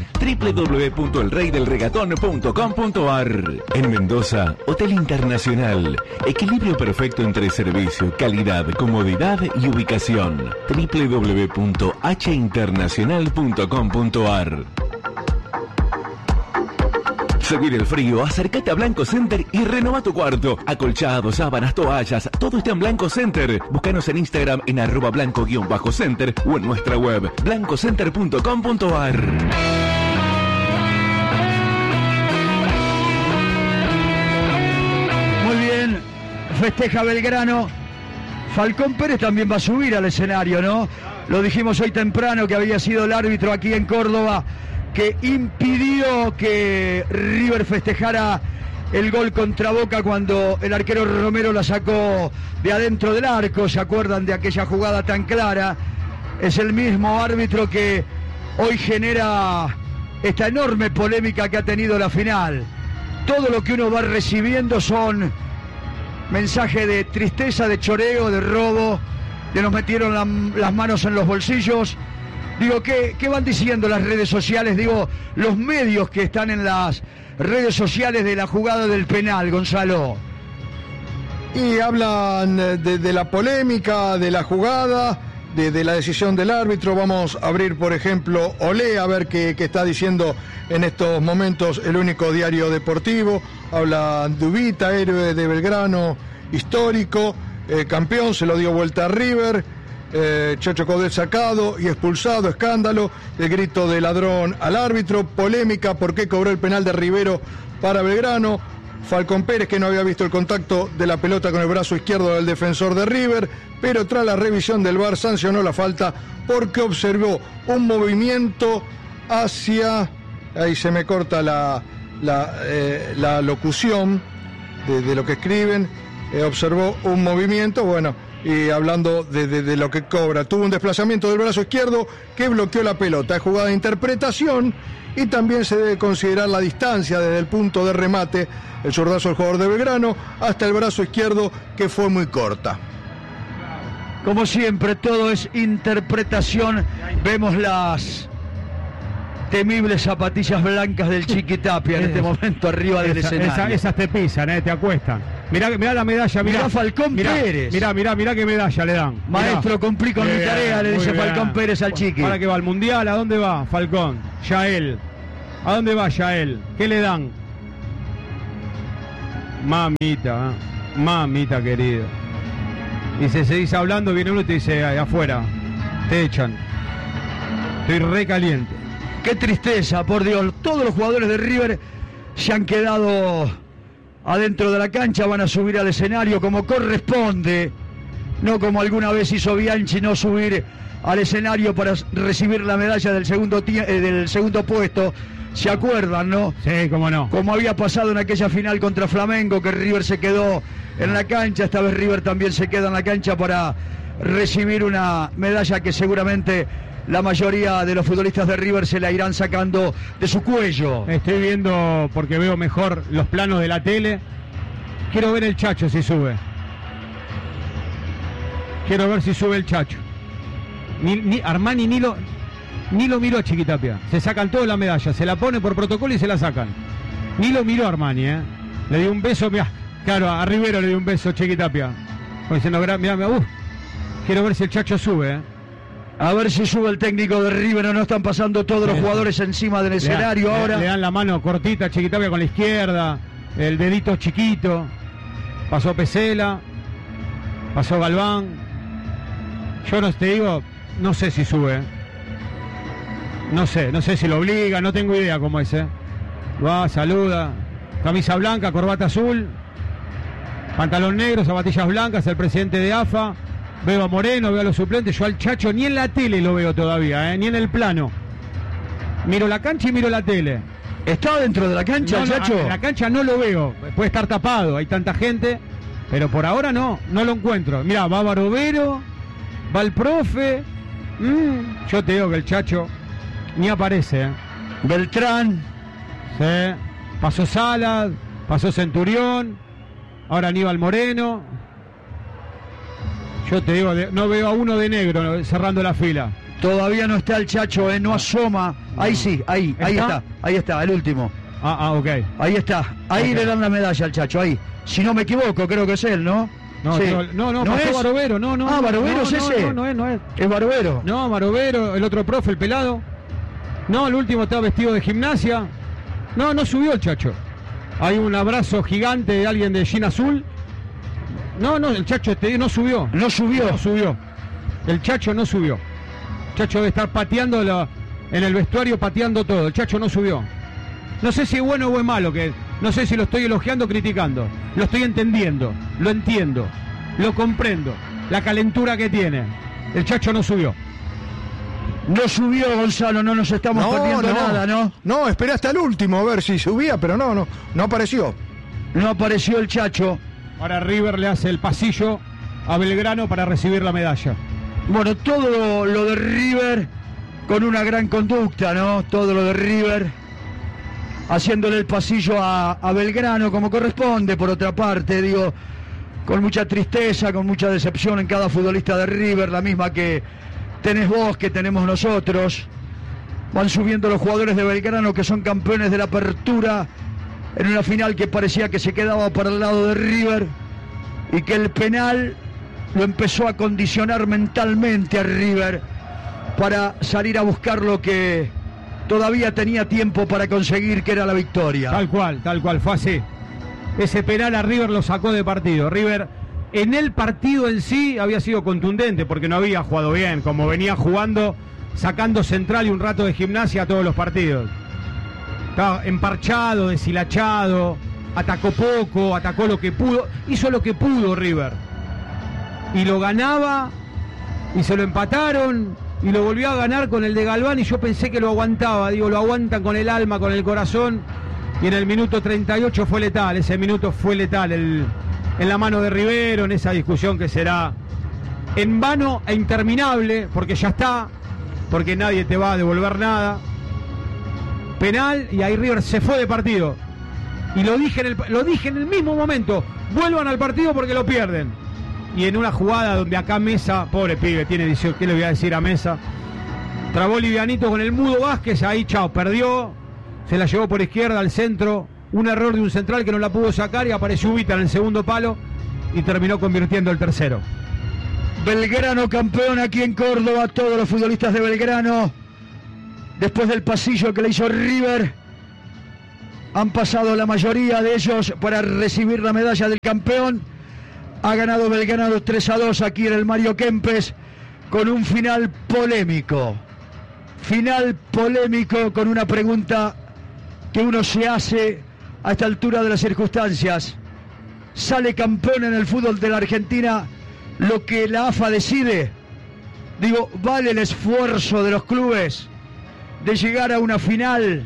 www.elreydelregatón.com.ar. En Mendoza, Hotel Internacional, equilibrio perfecto entre servicio, calidad, comodidad y ubicación. www.hinternacional.com.ar. Seguir el frío, acércate a Blanco Center y renova tu cuarto. Acolchados, sábanas, toallas, todo está en Blanco Center. Búscanos en Instagram en @blanco_center o en nuestra web blancocenter.com.ar. Muy bien, festeja Belgrano. Falcón Pérez también va a subir al escenario, ¿no? Lo dijimos hoy temprano que había sido el árbitro aquí en Córdoba que impidió que River festejara el gol contra Boca cuando el arquero Romero la sacó de adentro del arco. ¿Se acuerdan de aquella jugada tan clara? Es el mismo árbitro que hoy genera esta enorme polémica que ha tenido la final. Todo lo que uno va recibiendo son mensajes de tristeza, de choreo, de robo, que nos metieron las manos en los bolsillos. Digo, ¿qué van diciendo las redes sociales? Digo, los medios que están en las redes sociales de la jugada del penal, Gonzalo. Y hablan de la polémica, de la jugada, de la decisión del árbitro. Vamos a abrir, por ejemplo, Olé, a ver qué está diciendo en estos momentos el único diario deportivo. Habla de Ubita, héroe de Belgrano, histórico, campeón, se lo dio vuelta a River. Chocho Coudet sacado y expulsado, escándalo, el grito de ladrón al árbitro, polémica, ¿por qué cobró el penal de Rivero para Belgrano? Falcón Pérez, que no había visto el contacto de la pelota con el brazo izquierdo del defensor de River, pero tras la revisión del VAR sancionó la falta porque observó un movimiento hacia, ahí se me corta la locución de lo que escriben, observó un movimiento, bueno, y hablando de lo que cobra. Tuvo un desplazamiento del brazo izquierdo que bloqueó la pelota. Es jugada de interpretación y también se debe considerar la distancia desde el punto de remate, el zurdazo del jugador de Belgrano, hasta el brazo izquierdo, que fue muy corta. Como siempre, todo es interpretación. Vemos las temibles zapatillas blancas del Chiquitapia en este momento arriba del escenario. Esas te pisan, te acuestan. Mirá la medalla, mirá Falcón Pérez. Mirá qué medalla le dan. Maestro, cumplí con mi tarea, le dice Falcón Pérez al Chiqui. Ahora que va al Mundial, ¿a dónde va Falcón? Yael. ¿A dónde va Yael? ¿Qué le dan? Mamita querida. Y si seguís hablando, viene uno y te dice, afuera, te echan. Estoy re caliente. Qué tristeza, por Dios. Todos los jugadores de River se han quedado adentro de la cancha, van a subir al escenario como corresponde, no como alguna vez hizo Bianchi, no subir al escenario para recibir la medalla del segundo puesto. ¿Se acuerdan, no? Sí, cómo no. Como había pasado en aquella final contra Flamengo, que River se quedó en la cancha, esta vez River también se queda en la cancha para recibir una medalla que seguramente la mayoría de los futbolistas de River se la irán sacando de su cuello. Estoy viendo, porque veo mejor los planos de la tele. Quiero ver el Chacho si sube. Quiero ver si sube el Chacho. Armani ni lo miró a Chiquitapia. Se sacan toda la medalla, se la pone por protocolo y se la sacan. Ni lo miró Armani, Le dio un beso, mirá. Claro, a Rivero le dio un beso Chiquitapia. Como diciendo, mirá, quiero ver si el Chacho sube, A ver si sube el técnico de River. No están pasando todos los jugadores encima del escenario ahora. Le dan la mano cortita a Chiquitapia con la izquierda, el dedito chiquito. Pasó Pesela, pasó Galván. Yo no te digo, no sé si sube. No sé si lo obliga, no tengo idea cómo es. Va, saluda. Camisa blanca, corbata azul, pantalón negro, zapatillas blancas, el presidente de AFA. Veo a Moreno, veo a los suplentes. Yo al Chacho ni en la tele lo veo todavía, ni en el plano. Miro la cancha y miro la tele. ¿Está dentro de la cancha, Chacho? En la cancha no lo veo. Puede estar tapado, hay tanta gente. Pero por ahora no lo encuentro. Mirá, va Barovero, va el profe. Yo te digo que el Chacho ni aparece. Beltrán. Sí. Pasó Salas, pasó Centurión. Ahora Aníbal Moreno. Yo te digo, no veo a uno de negro cerrando la fila. Todavía no está el Chacho, no asoma. Ahí sí, ahí está, el último. Ok. Ahí está, ahí le dan la medalla al Chacho, ahí. Si no me equivoco, creo que es él, ¿no? No, sí. no, pasó Barovero, no. Barovero es ese. No es. Es Barovero. No, Barovero, el otro profe, el pelado. No, el último está vestido de gimnasia. No subió el Chacho. Hay un abrazo gigante de alguien de jean azul. No, el Chacho no subió. No subió. El Chacho no subió. El Chacho debe estar pateando en el vestuario, pateando todo. El Chacho no subió. No sé si es bueno o es malo, no sé si lo estoy elogiando o criticando. Lo estoy entendiendo, lo entiendo, lo comprendo. La calentura que tiene. El Chacho no subió. No subió, Gonzalo, no nos estamos perdiendo nada, ¿no? No, esperé hasta el último a ver si subía, pero no apareció. No apareció el Chacho. Ahora River le hace el pasillo a Belgrano para recibir la medalla. Bueno, todo lo de River con una gran conducta, ¿no? Todo lo de River haciéndole el pasillo a Belgrano como corresponde. Por otra parte, digo, con mucha tristeza, con mucha decepción en cada futbolista de River, la misma que tenés vos, que tenemos nosotros. Van subiendo los jugadores de Belgrano, que son campeones de la Apertura, en una final que parecía que se quedaba para el lado de River y que el penal lo empezó a condicionar mentalmente a River para salir a buscar lo que todavía tenía tiempo para conseguir, que era la victoria. Tal cual, fue así. Ese penal a River lo sacó de partido. River en el partido en sí había sido contundente porque no había jugado bien, como venía jugando, sacando Central y un rato de Gimnasia a todos los partidos. Estaba emparchado, deshilachado, atacó poco, atacó lo que pudo, hizo lo que pudo River. Y lo ganaba, y se lo empataron, y lo volvió a ganar con el de Galván, y yo pensé que lo aguantaba, lo aguantan con el alma, con el corazón, y en el minuto 38 fue letal, ese minuto fue letal, en la mano de Rivero, en esa discusión que será en vano e interminable, porque ya está, porque nadie te va a devolver nada. Penal, y ahí River se fue de partido. Y lo dije en el mismo momento, vuelvan al partido porque lo pierden. Y en una jugada donde acá Mesa, pobre pibe, tiene 18, ¿qué le voy a decir a Mesa? Trabó livianito con el Mudo Vázquez, ahí chao, perdió, se la llevó por izquierda al centro, un error de un central que no la pudo sacar y apareció Ubita en el segundo palo y terminó convirtiendo el tercero. Belgrano campeón aquí en Córdoba, todos los futbolistas de Belgrano, después del pasillo que le hizo River, han pasado la mayoría de ellos para recibir la medalla del campeón. Ha ganado Belgrano 3-2 aquí en el Mario Kempes con un final polémico. Final polémico con una pregunta que uno se hace a esta altura de las circunstancias. ¿Sale campeón en el fútbol de la Argentina lo que la AFA decide? Digo, ¿vale el esfuerzo de los clubes de llegar a una final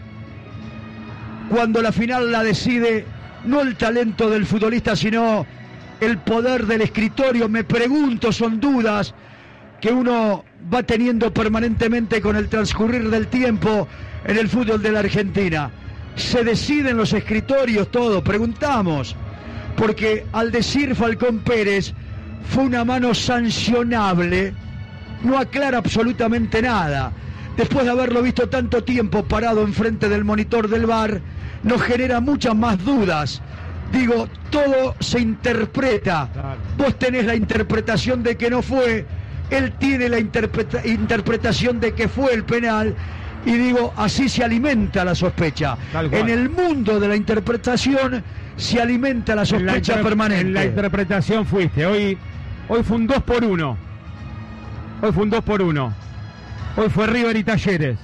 cuando la final la decide no el talento del futbolista, sino el poder del escritorio? Me pregunto, son dudas que uno va teniendo permanentemente con el transcurrir del tiempo en el fútbol de la Argentina. ¿Se deciden los escritorios todo? Preguntamos, porque al decir Falcón Pérez fue una mano sancionable, no aclara absolutamente nada. Después de haberlo visto tanto tiempo parado enfrente del monitor del VAR, nos genera muchas más dudas. Digo, todo se interpreta. Claro. Vos tenés la interpretación de que no fue, él tiene la interpretación de que fue el penal, y digo, así se alimenta la sospecha. En el mundo de la interpretación se alimenta la sospecha permanente. En la interpretación fuiste. Hoy fue un 2-1. Hoy fue un 2-1. Hoy fue River y Talleres.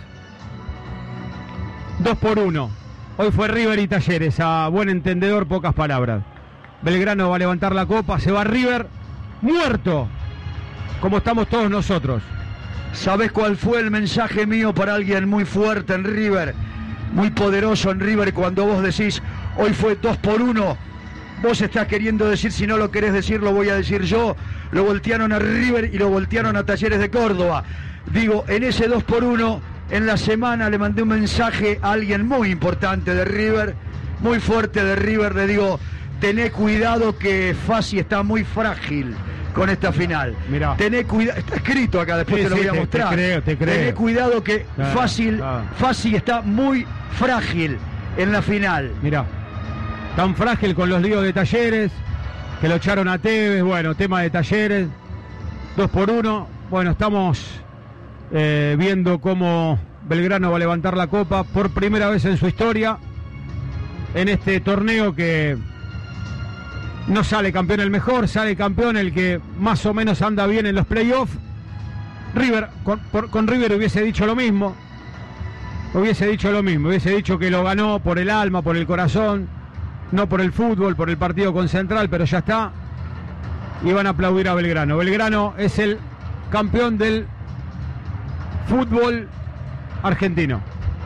2-1. Hoy fue River y Talleres. A buen entendedor, pocas palabras. Belgrano va a levantar la copa. Se va River muerto, como estamos todos nosotros. ¿Sabes cuál fue el mensaje mío para alguien muy fuerte en River? Muy poderoso en River, cuando vos decís, hoy fue 2-1. Vos estás queriendo decir, si no lo querés decir, lo voy a decir yo. Lo voltearon a River y lo voltearon a Talleres de Córdoba. Digo, en ese 2-1, en la semana le mandé un mensaje a alguien muy importante de River, muy fuerte de River. Le digo, tené cuidado que Fassi está muy frágil con esta final. Mirá. Tené cuidado, está escrito acá, después te lo voy a mostrar. Te creo. Tené cuidado que Fassi está muy frágil en la final. Mirá, tan frágil con los líos de Talleres, que lo echaron a Tevez. Bueno, tema de Talleres, 2-1. Bueno, estamos viendo cómo Belgrano va a levantar la copa por primera vez en su historia en este torneo, que no sale campeón el mejor, sale campeón el que más o menos anda bien en los playoffs. River, con River hubiese dicho lo mismo. Hubiese dicho que lo ganó por el alma, por el corazón, no por el fútbol, por el partido con Central, pero ya está. Y van a aplaudir a Belgrano. Belgrano es el campeón del fútbol argentino.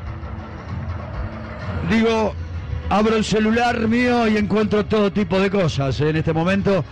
Digo, abro el celular mío y encuentro todo tipo de cosas en este momento.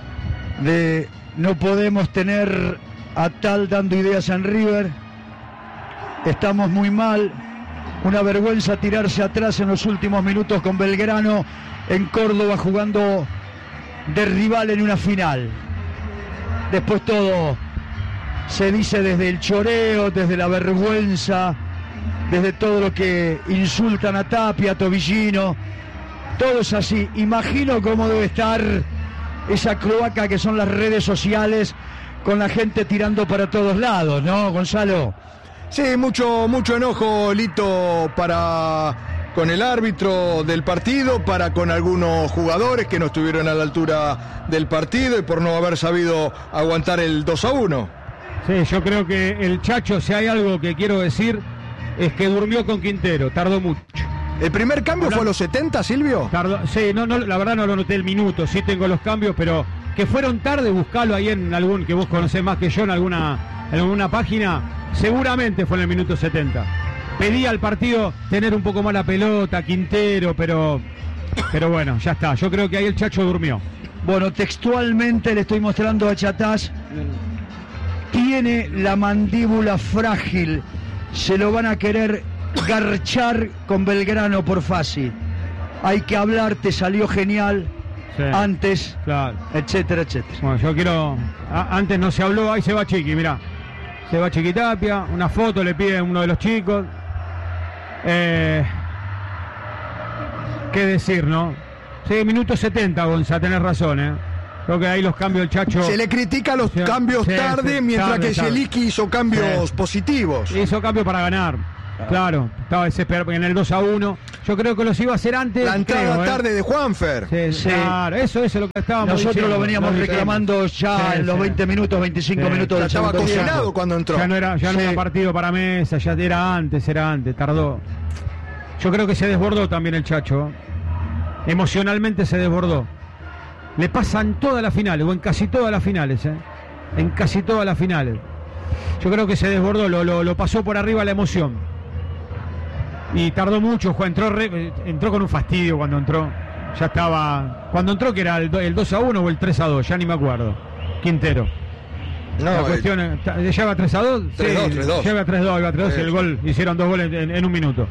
No podemos tener a tal dando ideas en River. Estamos muy mal. Una vergüenza tirarse atrás en los últimos minutos con Belgrano en Córdoba, jugando de rival en una final. Después todo se dice desde el choreo, desde la vergüenza, desde todo lo que insultan a Tapia, a Tobillino. Todo es así. Imagino cómo debe estar esa cloaca que son las redes sociales, con la gente tirando para todos lados, ¿no, Gonzalo? Sí, mucho enojo, Lito, con el árbitro del partido, con algunos jugadores que no estuvieron a la altura del partido y por no haber sabido aguantar el 2-1. Sí, yo creo que el Chacho, si hay algo que quiero decir, es que durmió con Quintero, tardó mucho. ¿El primer cambio fue a los 70, Silvio? Sí, no, la verdad no lo noté el minuto, sí tengo los cambios, pero que fueron tarde, buscalo ahí en algún, que vos conocés más que yo, en alguna página, seguramente fue en el minuto 70. Pedía al partido tener un poco más la pelota, Quintero, pero bueno, ya está. Yo creo que ahí el Chacho durmió. Bueno, textualmente le estoy mostrando a Chatás. Tiene la mandíbula frágil. Se lo van a querer garchar con Belgrano por Fassi. Hay que hablar, te salió genial. Sí, antes, claro, etcétera, etcétera. Bueno, yo quiero... antes no se habló, ahí se va Chiqui, mirá. Se va Chiquitapia, una foto le pide uno de los chicos. ¿Qué decir, no? Sí, minuto 70, Gonza, tenés razón, Creo que ahí los cambios del Chacho... Se le critica los cambios tarde, mientras que Zielinski hizo cambios positivos. Hizo cambios para ganar. Claro, estaba desesperado en el 2-1. Yo creo que los iba a hacer antes. La entrada tarde de Juanfer. Sí. Claro, eso es lo que estábamos Nosotros diciendo. Lo veníamos reclamando ya en los 20 minutos, 25 minutos del segundo tiempo. Estaba cocinado cuando entró. Ya no era partido para Mesa, ya era antes, tardó. Yo creo que se desbordó también el Chacho. Emocionalmente se desbordó. Le pasa en todas las finales, o en casi todas las finales, En casi todas las finales. Yo creo que se desbordó, lo pasó por arriba la emoción. Y tardó mucho, entró con un fastidio cuando entró. Ya estaba... Cuando entró, que era el 2-1 o el 3-2, ya ni me acuerdo. Quintero. No, la cuestión ¿lleva 3-2? 3-2. Lleva 3-2, y el gol, hicieron 2 goles en un minuto.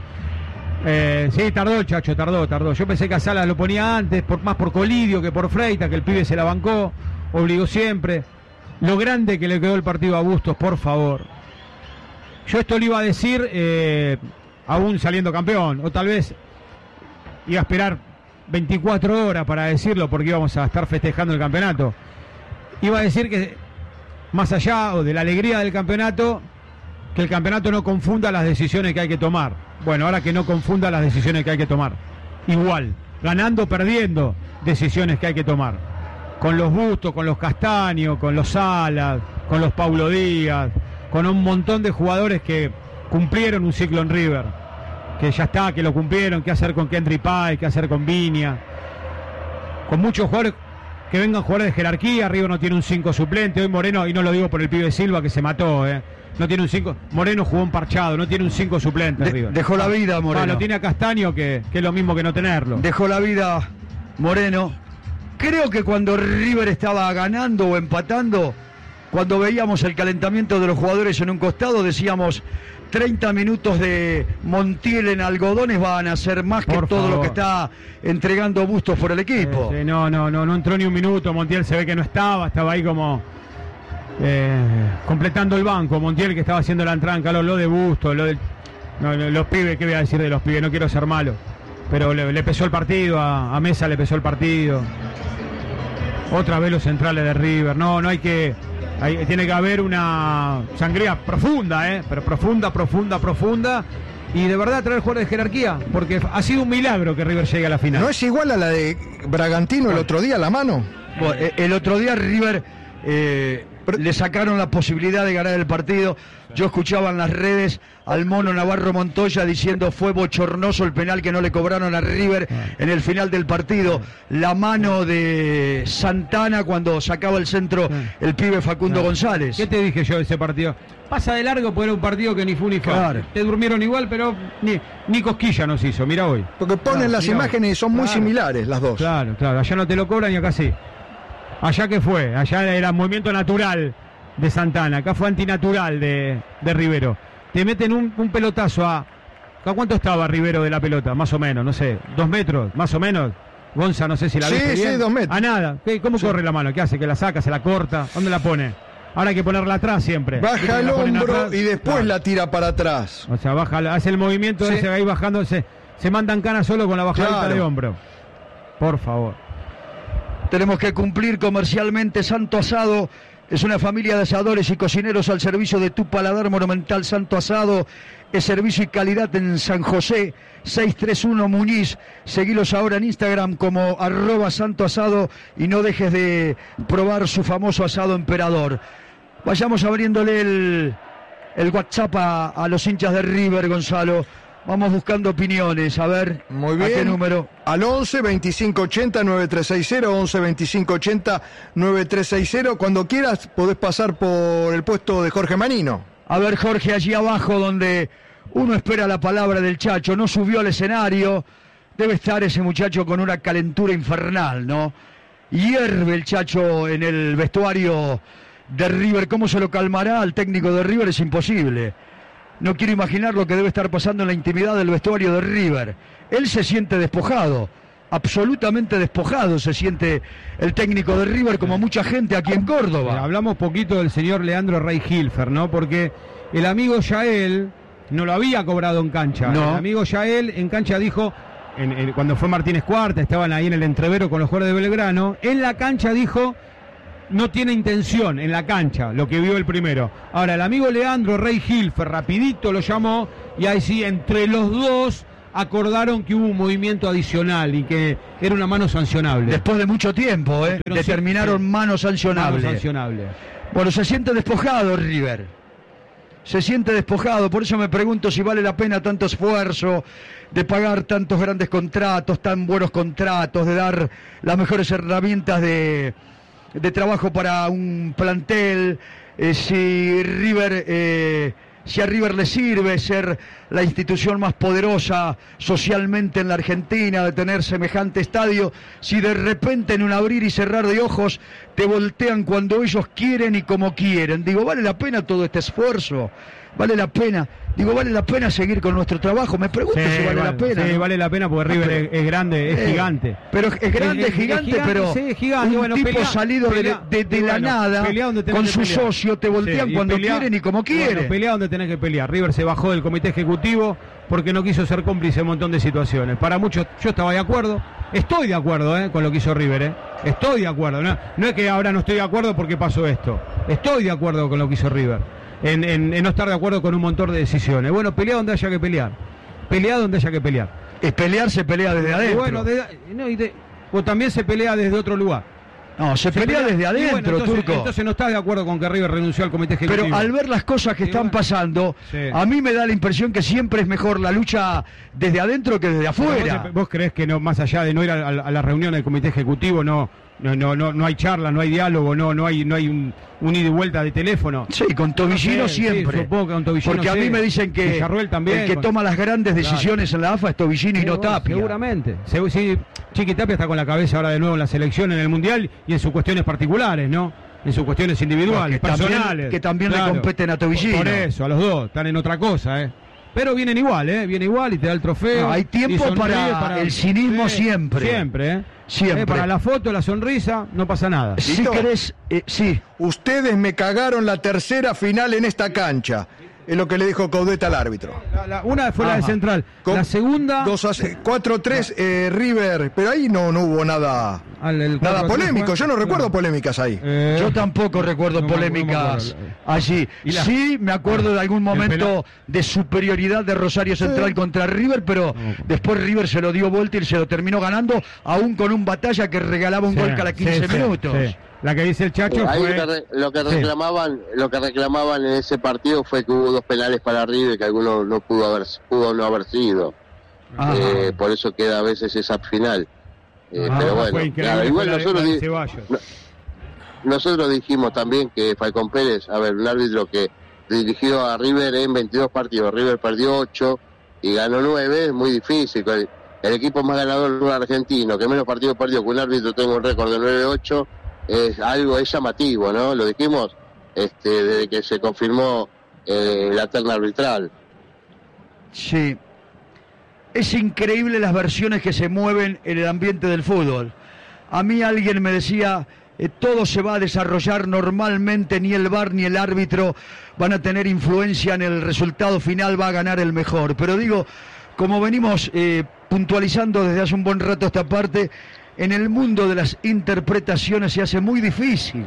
Sí, tardó el Chacho, tardó. Yo pensé que a Salas lo ponía antes, más por Colidio que por Freita, que el pibe se la bancó, obligó siempre. Lo grande que le quedó el partido a Bustos, por favor. Yo esto lo iba a decir aún saliendo campeón, o tal vez iba a esperar 24 horas para decirlo porque íbamos a estar festejando el campeonato. Iba a decir que más allá de la alegría del campeonato, que el campeonato no confunda las decisiones que hay que tomar. Bueno, ahora que no confunda las decisiones que hay que tomar. Igual, ganando, perdiendo, decisiones que hay que tomar. Con los Bustos, con los Castaño, con los Salas, con los Paulo Díaz, con un montón de jugadores que cumplieron un ciclo en River. Que ya está, que lo cumplieron, qué hacer con Kendry Pay, qué hacer con Viña. Con muchos jugadores que vengan jugadores de jerarquía. River no tiene un 5 suplente. Hoy Moreno, y no lo digo por el pibe Silva que se mató, no tiene un 5. Moreno jugó un parchado, no tiene un 5 suplente. River. Dejó la vida Moreno. Lo tiene a Castaño, que es lo mismo que no tenerlo. Dejó la vida Moreno. Creo que cuando River estaba ganando o empatando, cuando veíamos el calentamiento de los jugadores en un costado, decíamos 30 minutos de Montiel en algodones van a ser más que todo lo que está entregando Bustos por el equipo. Sí, no entró ni un minuto. Montiel se ve que no estaba ahí como completando el banco. Montiel, que estaba haciendo la entrada en calor, lo de Bustos, los pibes. ¿Qué voy a decir de los pibes? No quiero ser malo, pero le pesó el partido, a Mesa le pesó el partido. Otra vez los centrales de River. No hay que... tiene que haber una sangría profunda, pero profunda. Y de verdad traer jugadores de jerarquía, porque ha sido un milagro que River llegue a la final. ¿No es igual a la de Bragantino el otro día, la mano? Bueno, el otro día River le sacaron la posibilidad de ganar el partido. Yo escuchaba en las redes al Mono Navarro Montoya diciendo fue bochornoso el penal que no le cobraron a River en el final del partido. La mano de Santana cuando sacaba el centro el pibe Facundo González. ¿Qué te dije yo de ese partido? Pasa de largo porque era un partido que ni fu ni fa. Claro. Te durmieron igual, pero ni cosquilla nos hizo, mira hoy. Porque ponen las imágenes y son muy similares las dos. Claro, allá no te lo cobran y acá sí. Allá que fue, allá era movimiento natural de Santana, acá fue antinatural de Rivero. Te meten un pelotazo ¿a cuánto estaba Rivero de la pelota? Más o menos, no sé, 2 metros, más o menos. Gonza, no sé si la viste bien. Sí, 2 metros. A nada. ¿Cómo corre la mano? ¿Qué hace? ¿Que la saca, se la corta? ¿Dónde la pone? Ahora hay que ponerla atrás siempre. Baja el hombro y después la tira para atrás. O sea, hace el movimiento ese ahí bajando, se mandan canas solo con la bajadita de hombro. Por favor. Tenemos que cumplir comercialmente. Santo Asado es una familia de asadores y cocineros al servicio de tu paladar monumental. Santo Asado es servicio y calidad en San José, 631 Muñiz. Seguilos ahora en Instagram como @Santo Asado y no dejes de probar su famoso asado emperador. Vayamos abriéndole el WhatsApp a los hinchas de River, Gonzalo. Vamos buscando opiniones, a ver. Muy bien. ¿A qué número? Al 11 2580 9360, 11 2580 9360. Cuando quieras podés pasar por el puesto de Jorge Manino. A ver, Jorge, allí abajo donde uno espera la palabra del Chacho. No subió al escenario. Debe estar ese muchacho con una calentura infernal, ¿no? Hierve el Chacho en el vestuario de River. ¿Cómo se lo calmará al técnico de River? Es imposible. No quiero imaginar lo que debe estar pasando en la intimidad del vestuario de River. Él se siente despojado, absolutamente despojado se siente el técnico de River, como mucha gente aquí en Córdoba. Hablamos poquito del señor Leandro Rey-Hilfer, ¿no? Porque el amigo Yael no lo había cobrado en cancha. No. El amigo Yael en cancha dijo, cuando fue Martínez Cuarta, estaban ahí en el entrevero con los jugadores de Belgrano, en la cancha dijo... No tiene intención en la cancha, lo que vio el primero. Ahora, el amigo Leandro Rey-Hilfer rapidito lo llamó y ahí sí, entre los dos acordaron que hubo un movimiento adicional y que era una mano sancionable. Después de mucho tiempo, determinaron mano sancionable. Bueno, se siente despojado River. Se siente despojado, por eso me pregunto si vale la pena tanto esfuerzo, de pagar tantos grandes contratos, tan buenos contratos, de dar las mejores herramientas de trabajo para un plantel, si a River le sirve ser la institución más poderosa socialmente en la Argentina, de tener semejante estadio, si de repente en un abrir y cerrar de ojos te voltean cuando ellos quieren y como quieren. Digo, ¿vale la pena todo este esfuerzo? ¿Vale la pena? Digo, ¿vale la pena seguir con nuestro trabajo? Me pregunto si vale la pena. Sí, ¿no? Vale la pena porque River es grande, es gigante. Pero es grande, es gigante, pero sí, es gigante. Un tipo salido de la nada, con su socio, te voltean cuando quieren y como quieren. Bueno, pelea donde tenés que pelear. River se bajó del comité ejecutivo porque no quiso ser cómplice en un montón de situaciones. Para muchos, yo estaba de acuerdo, estoy de acuerdo con lo que hizo River. Estoy de acuerdo. No es que ahora no estoy de acuerdo porque pasó esto. Estoy de acuerdo con lo que hizo River. En no estar de acuerdo con un montón de decisiones. Bueno, pelea donde haya que pelear. Pelea donde haya que pelear. Es pelear, se pelea desde adentro. Bueno, o también se pelea desde otro lugar. No, se pelea desde adentro, bueno, Turco. Entonces no estás de acuerdo con que River renunció al comité ejecutivo. Pero al ver las cosas que están pasando, a mí me da la impresión que siempre es mejor la lucha desde adentro que desde afuera. ¿Vos creés que no, más allá de no ir a la reunión del comité ejecutivo, no hay charla, no hay diálogo, no hay un ida y vuelta de teléfono? Sí, con Tobillino siempre. Sí, supongo que con Tobillino. Porque a mí me dicen que también, el que toma las grandes decisiones en la AFA es Tobillino y no Tapia. Seguramente. Sí, Chiqui Tapia está con la cabeza ahora de nuevo en la selección, en el Mundial y en sus cuestiones particulares, ¿no? En sus cuestiones individuales, personales. Que también le competen a Tobillino. Por eso, a los dos, están en otra cosa, Pero vienen igual, viene igual y te da el trofeo. Hay tiempo para el cinismo siempre. Siempre, Siempre. Para la foto, la sonrisa, no pasa nada. Si querés, sí. Ustedes me cagaron la tercera final en esta cancha. Es lo que le dijo Caudete al árbitro. Una fue la de Central. La segunda... 4-3 River. Pero ahí no hubo nada polémico. Yo no recuerdo polémicas ahí. Yo tampoco recuerdo polémicas allí. Sí me acuerdo de algún momento de superioridad de Rosario Central contra River, pero después River se lo dio vuelta y se lo terminó ganando, aún con un Batalla que regalaba un gol cada 15 minutos. Sí. La que dice el Chacho fue... Lo que reclamaban en ese partido fue que hubo 2 penales para River que alguno no pudo no haber sido. Por eso queda a veces esa final. Pero bueno, claro, igual nosotros dijimos también que Falcón Pérez, un árbitro que dirigió a River en 22 partidos, River perdió 8 y ganó 9, es muy difícil. El equipo más ganador del argentino, que menos partidos perdió, que un árbitro tenga un récord de 9-8, es llamativo, ¿no? Lo dijimos desde que se confirmó la terna arbitral. Sí. Es increíble las versiones que se mueven en el ambiente del fútbol. A mí alguien me decía, todo se va a desarrollar normalmente, ni el VAR ni el árbitro van a tener influencia en el resultado final, va a ganar el mejor. Pero digo, como venimos puntualizando desde hace un buen rato esta parte, en el mundo de las interpretaciones se hace muy difícil.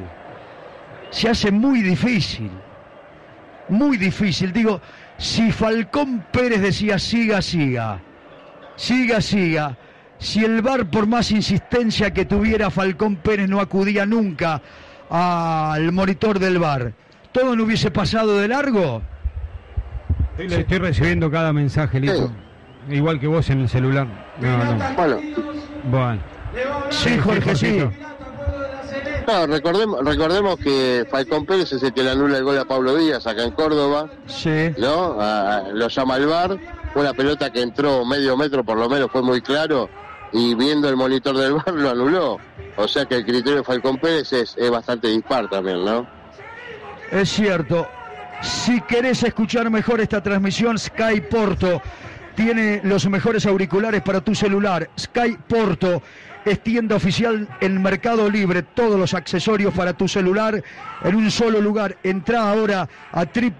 Muy difícil. Digo, si Falcón Pérez decía siga, si el VAR, por más insistencia que tuviera Falcón Pérez, no acudía nunca al monitor del VAR, ¿todo no hubiese pasado de largo? Estoy recibiendo cada mensaje, Lito. Igual que vos en el celular. Bueno. Sí, Jorge, sí. No, recordemos que Falcón Pérez es el que le anula el gol a Pablo Díaz acá en Córdoba. Sí. ¿No? Lo llama al VAR. Fue una pelota que entró medio metro por lo menos, fue muy claro. y viendo el monitor del VAR lo anuló. O sea que el criterio de Falcón Pérez es bastante dispar también, ¿no? Es cierto. Si querés escuchar mejor esta transmisión, Sky Porto tiene los mejores auriculares para tu celular. Sky Porto es tienda oficial en Mercado Libre. Todos los accesorios para tu celular en un solo lugar. Entrá ahora a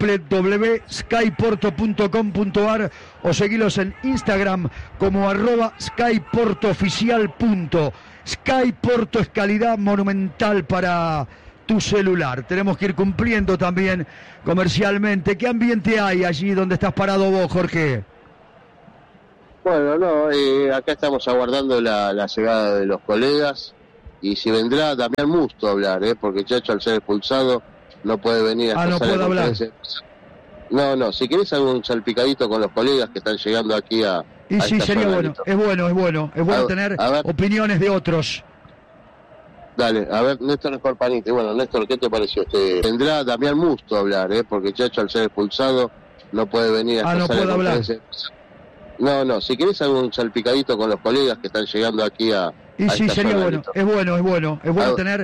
www.skyporto.com.ar o seguilos en Instagram como @skyportooficial. Sky Porto es calidad monumental para tu celular. Tenemos que ir cumpliendo también comercialmente. ¿Qué ambiente hay allí donde estás parado vos, Jorge? Bueno, no, acá estamos aguardando la llegada de los colegas y si vendrá Damián Musto a hablar, porque Chacho al ser expulsado no puede venir a no puede hablar. No, si querés algún salpicadito con los colegas que están llegando aquí a y sí, sería zona, bueno, es bueno tener opiniones de otros. Dale, a ver, Néstor Escorpanite. Bueno, Néstor, ¿qué te pareció? Vendrá Damián Musto a hablar, porque Chacho al ser expulsado no puede venir a no puede hablar. No, si querés algún salpicadito con los colegas que están llegando aquí a y sí, sería bueno, es bueno tener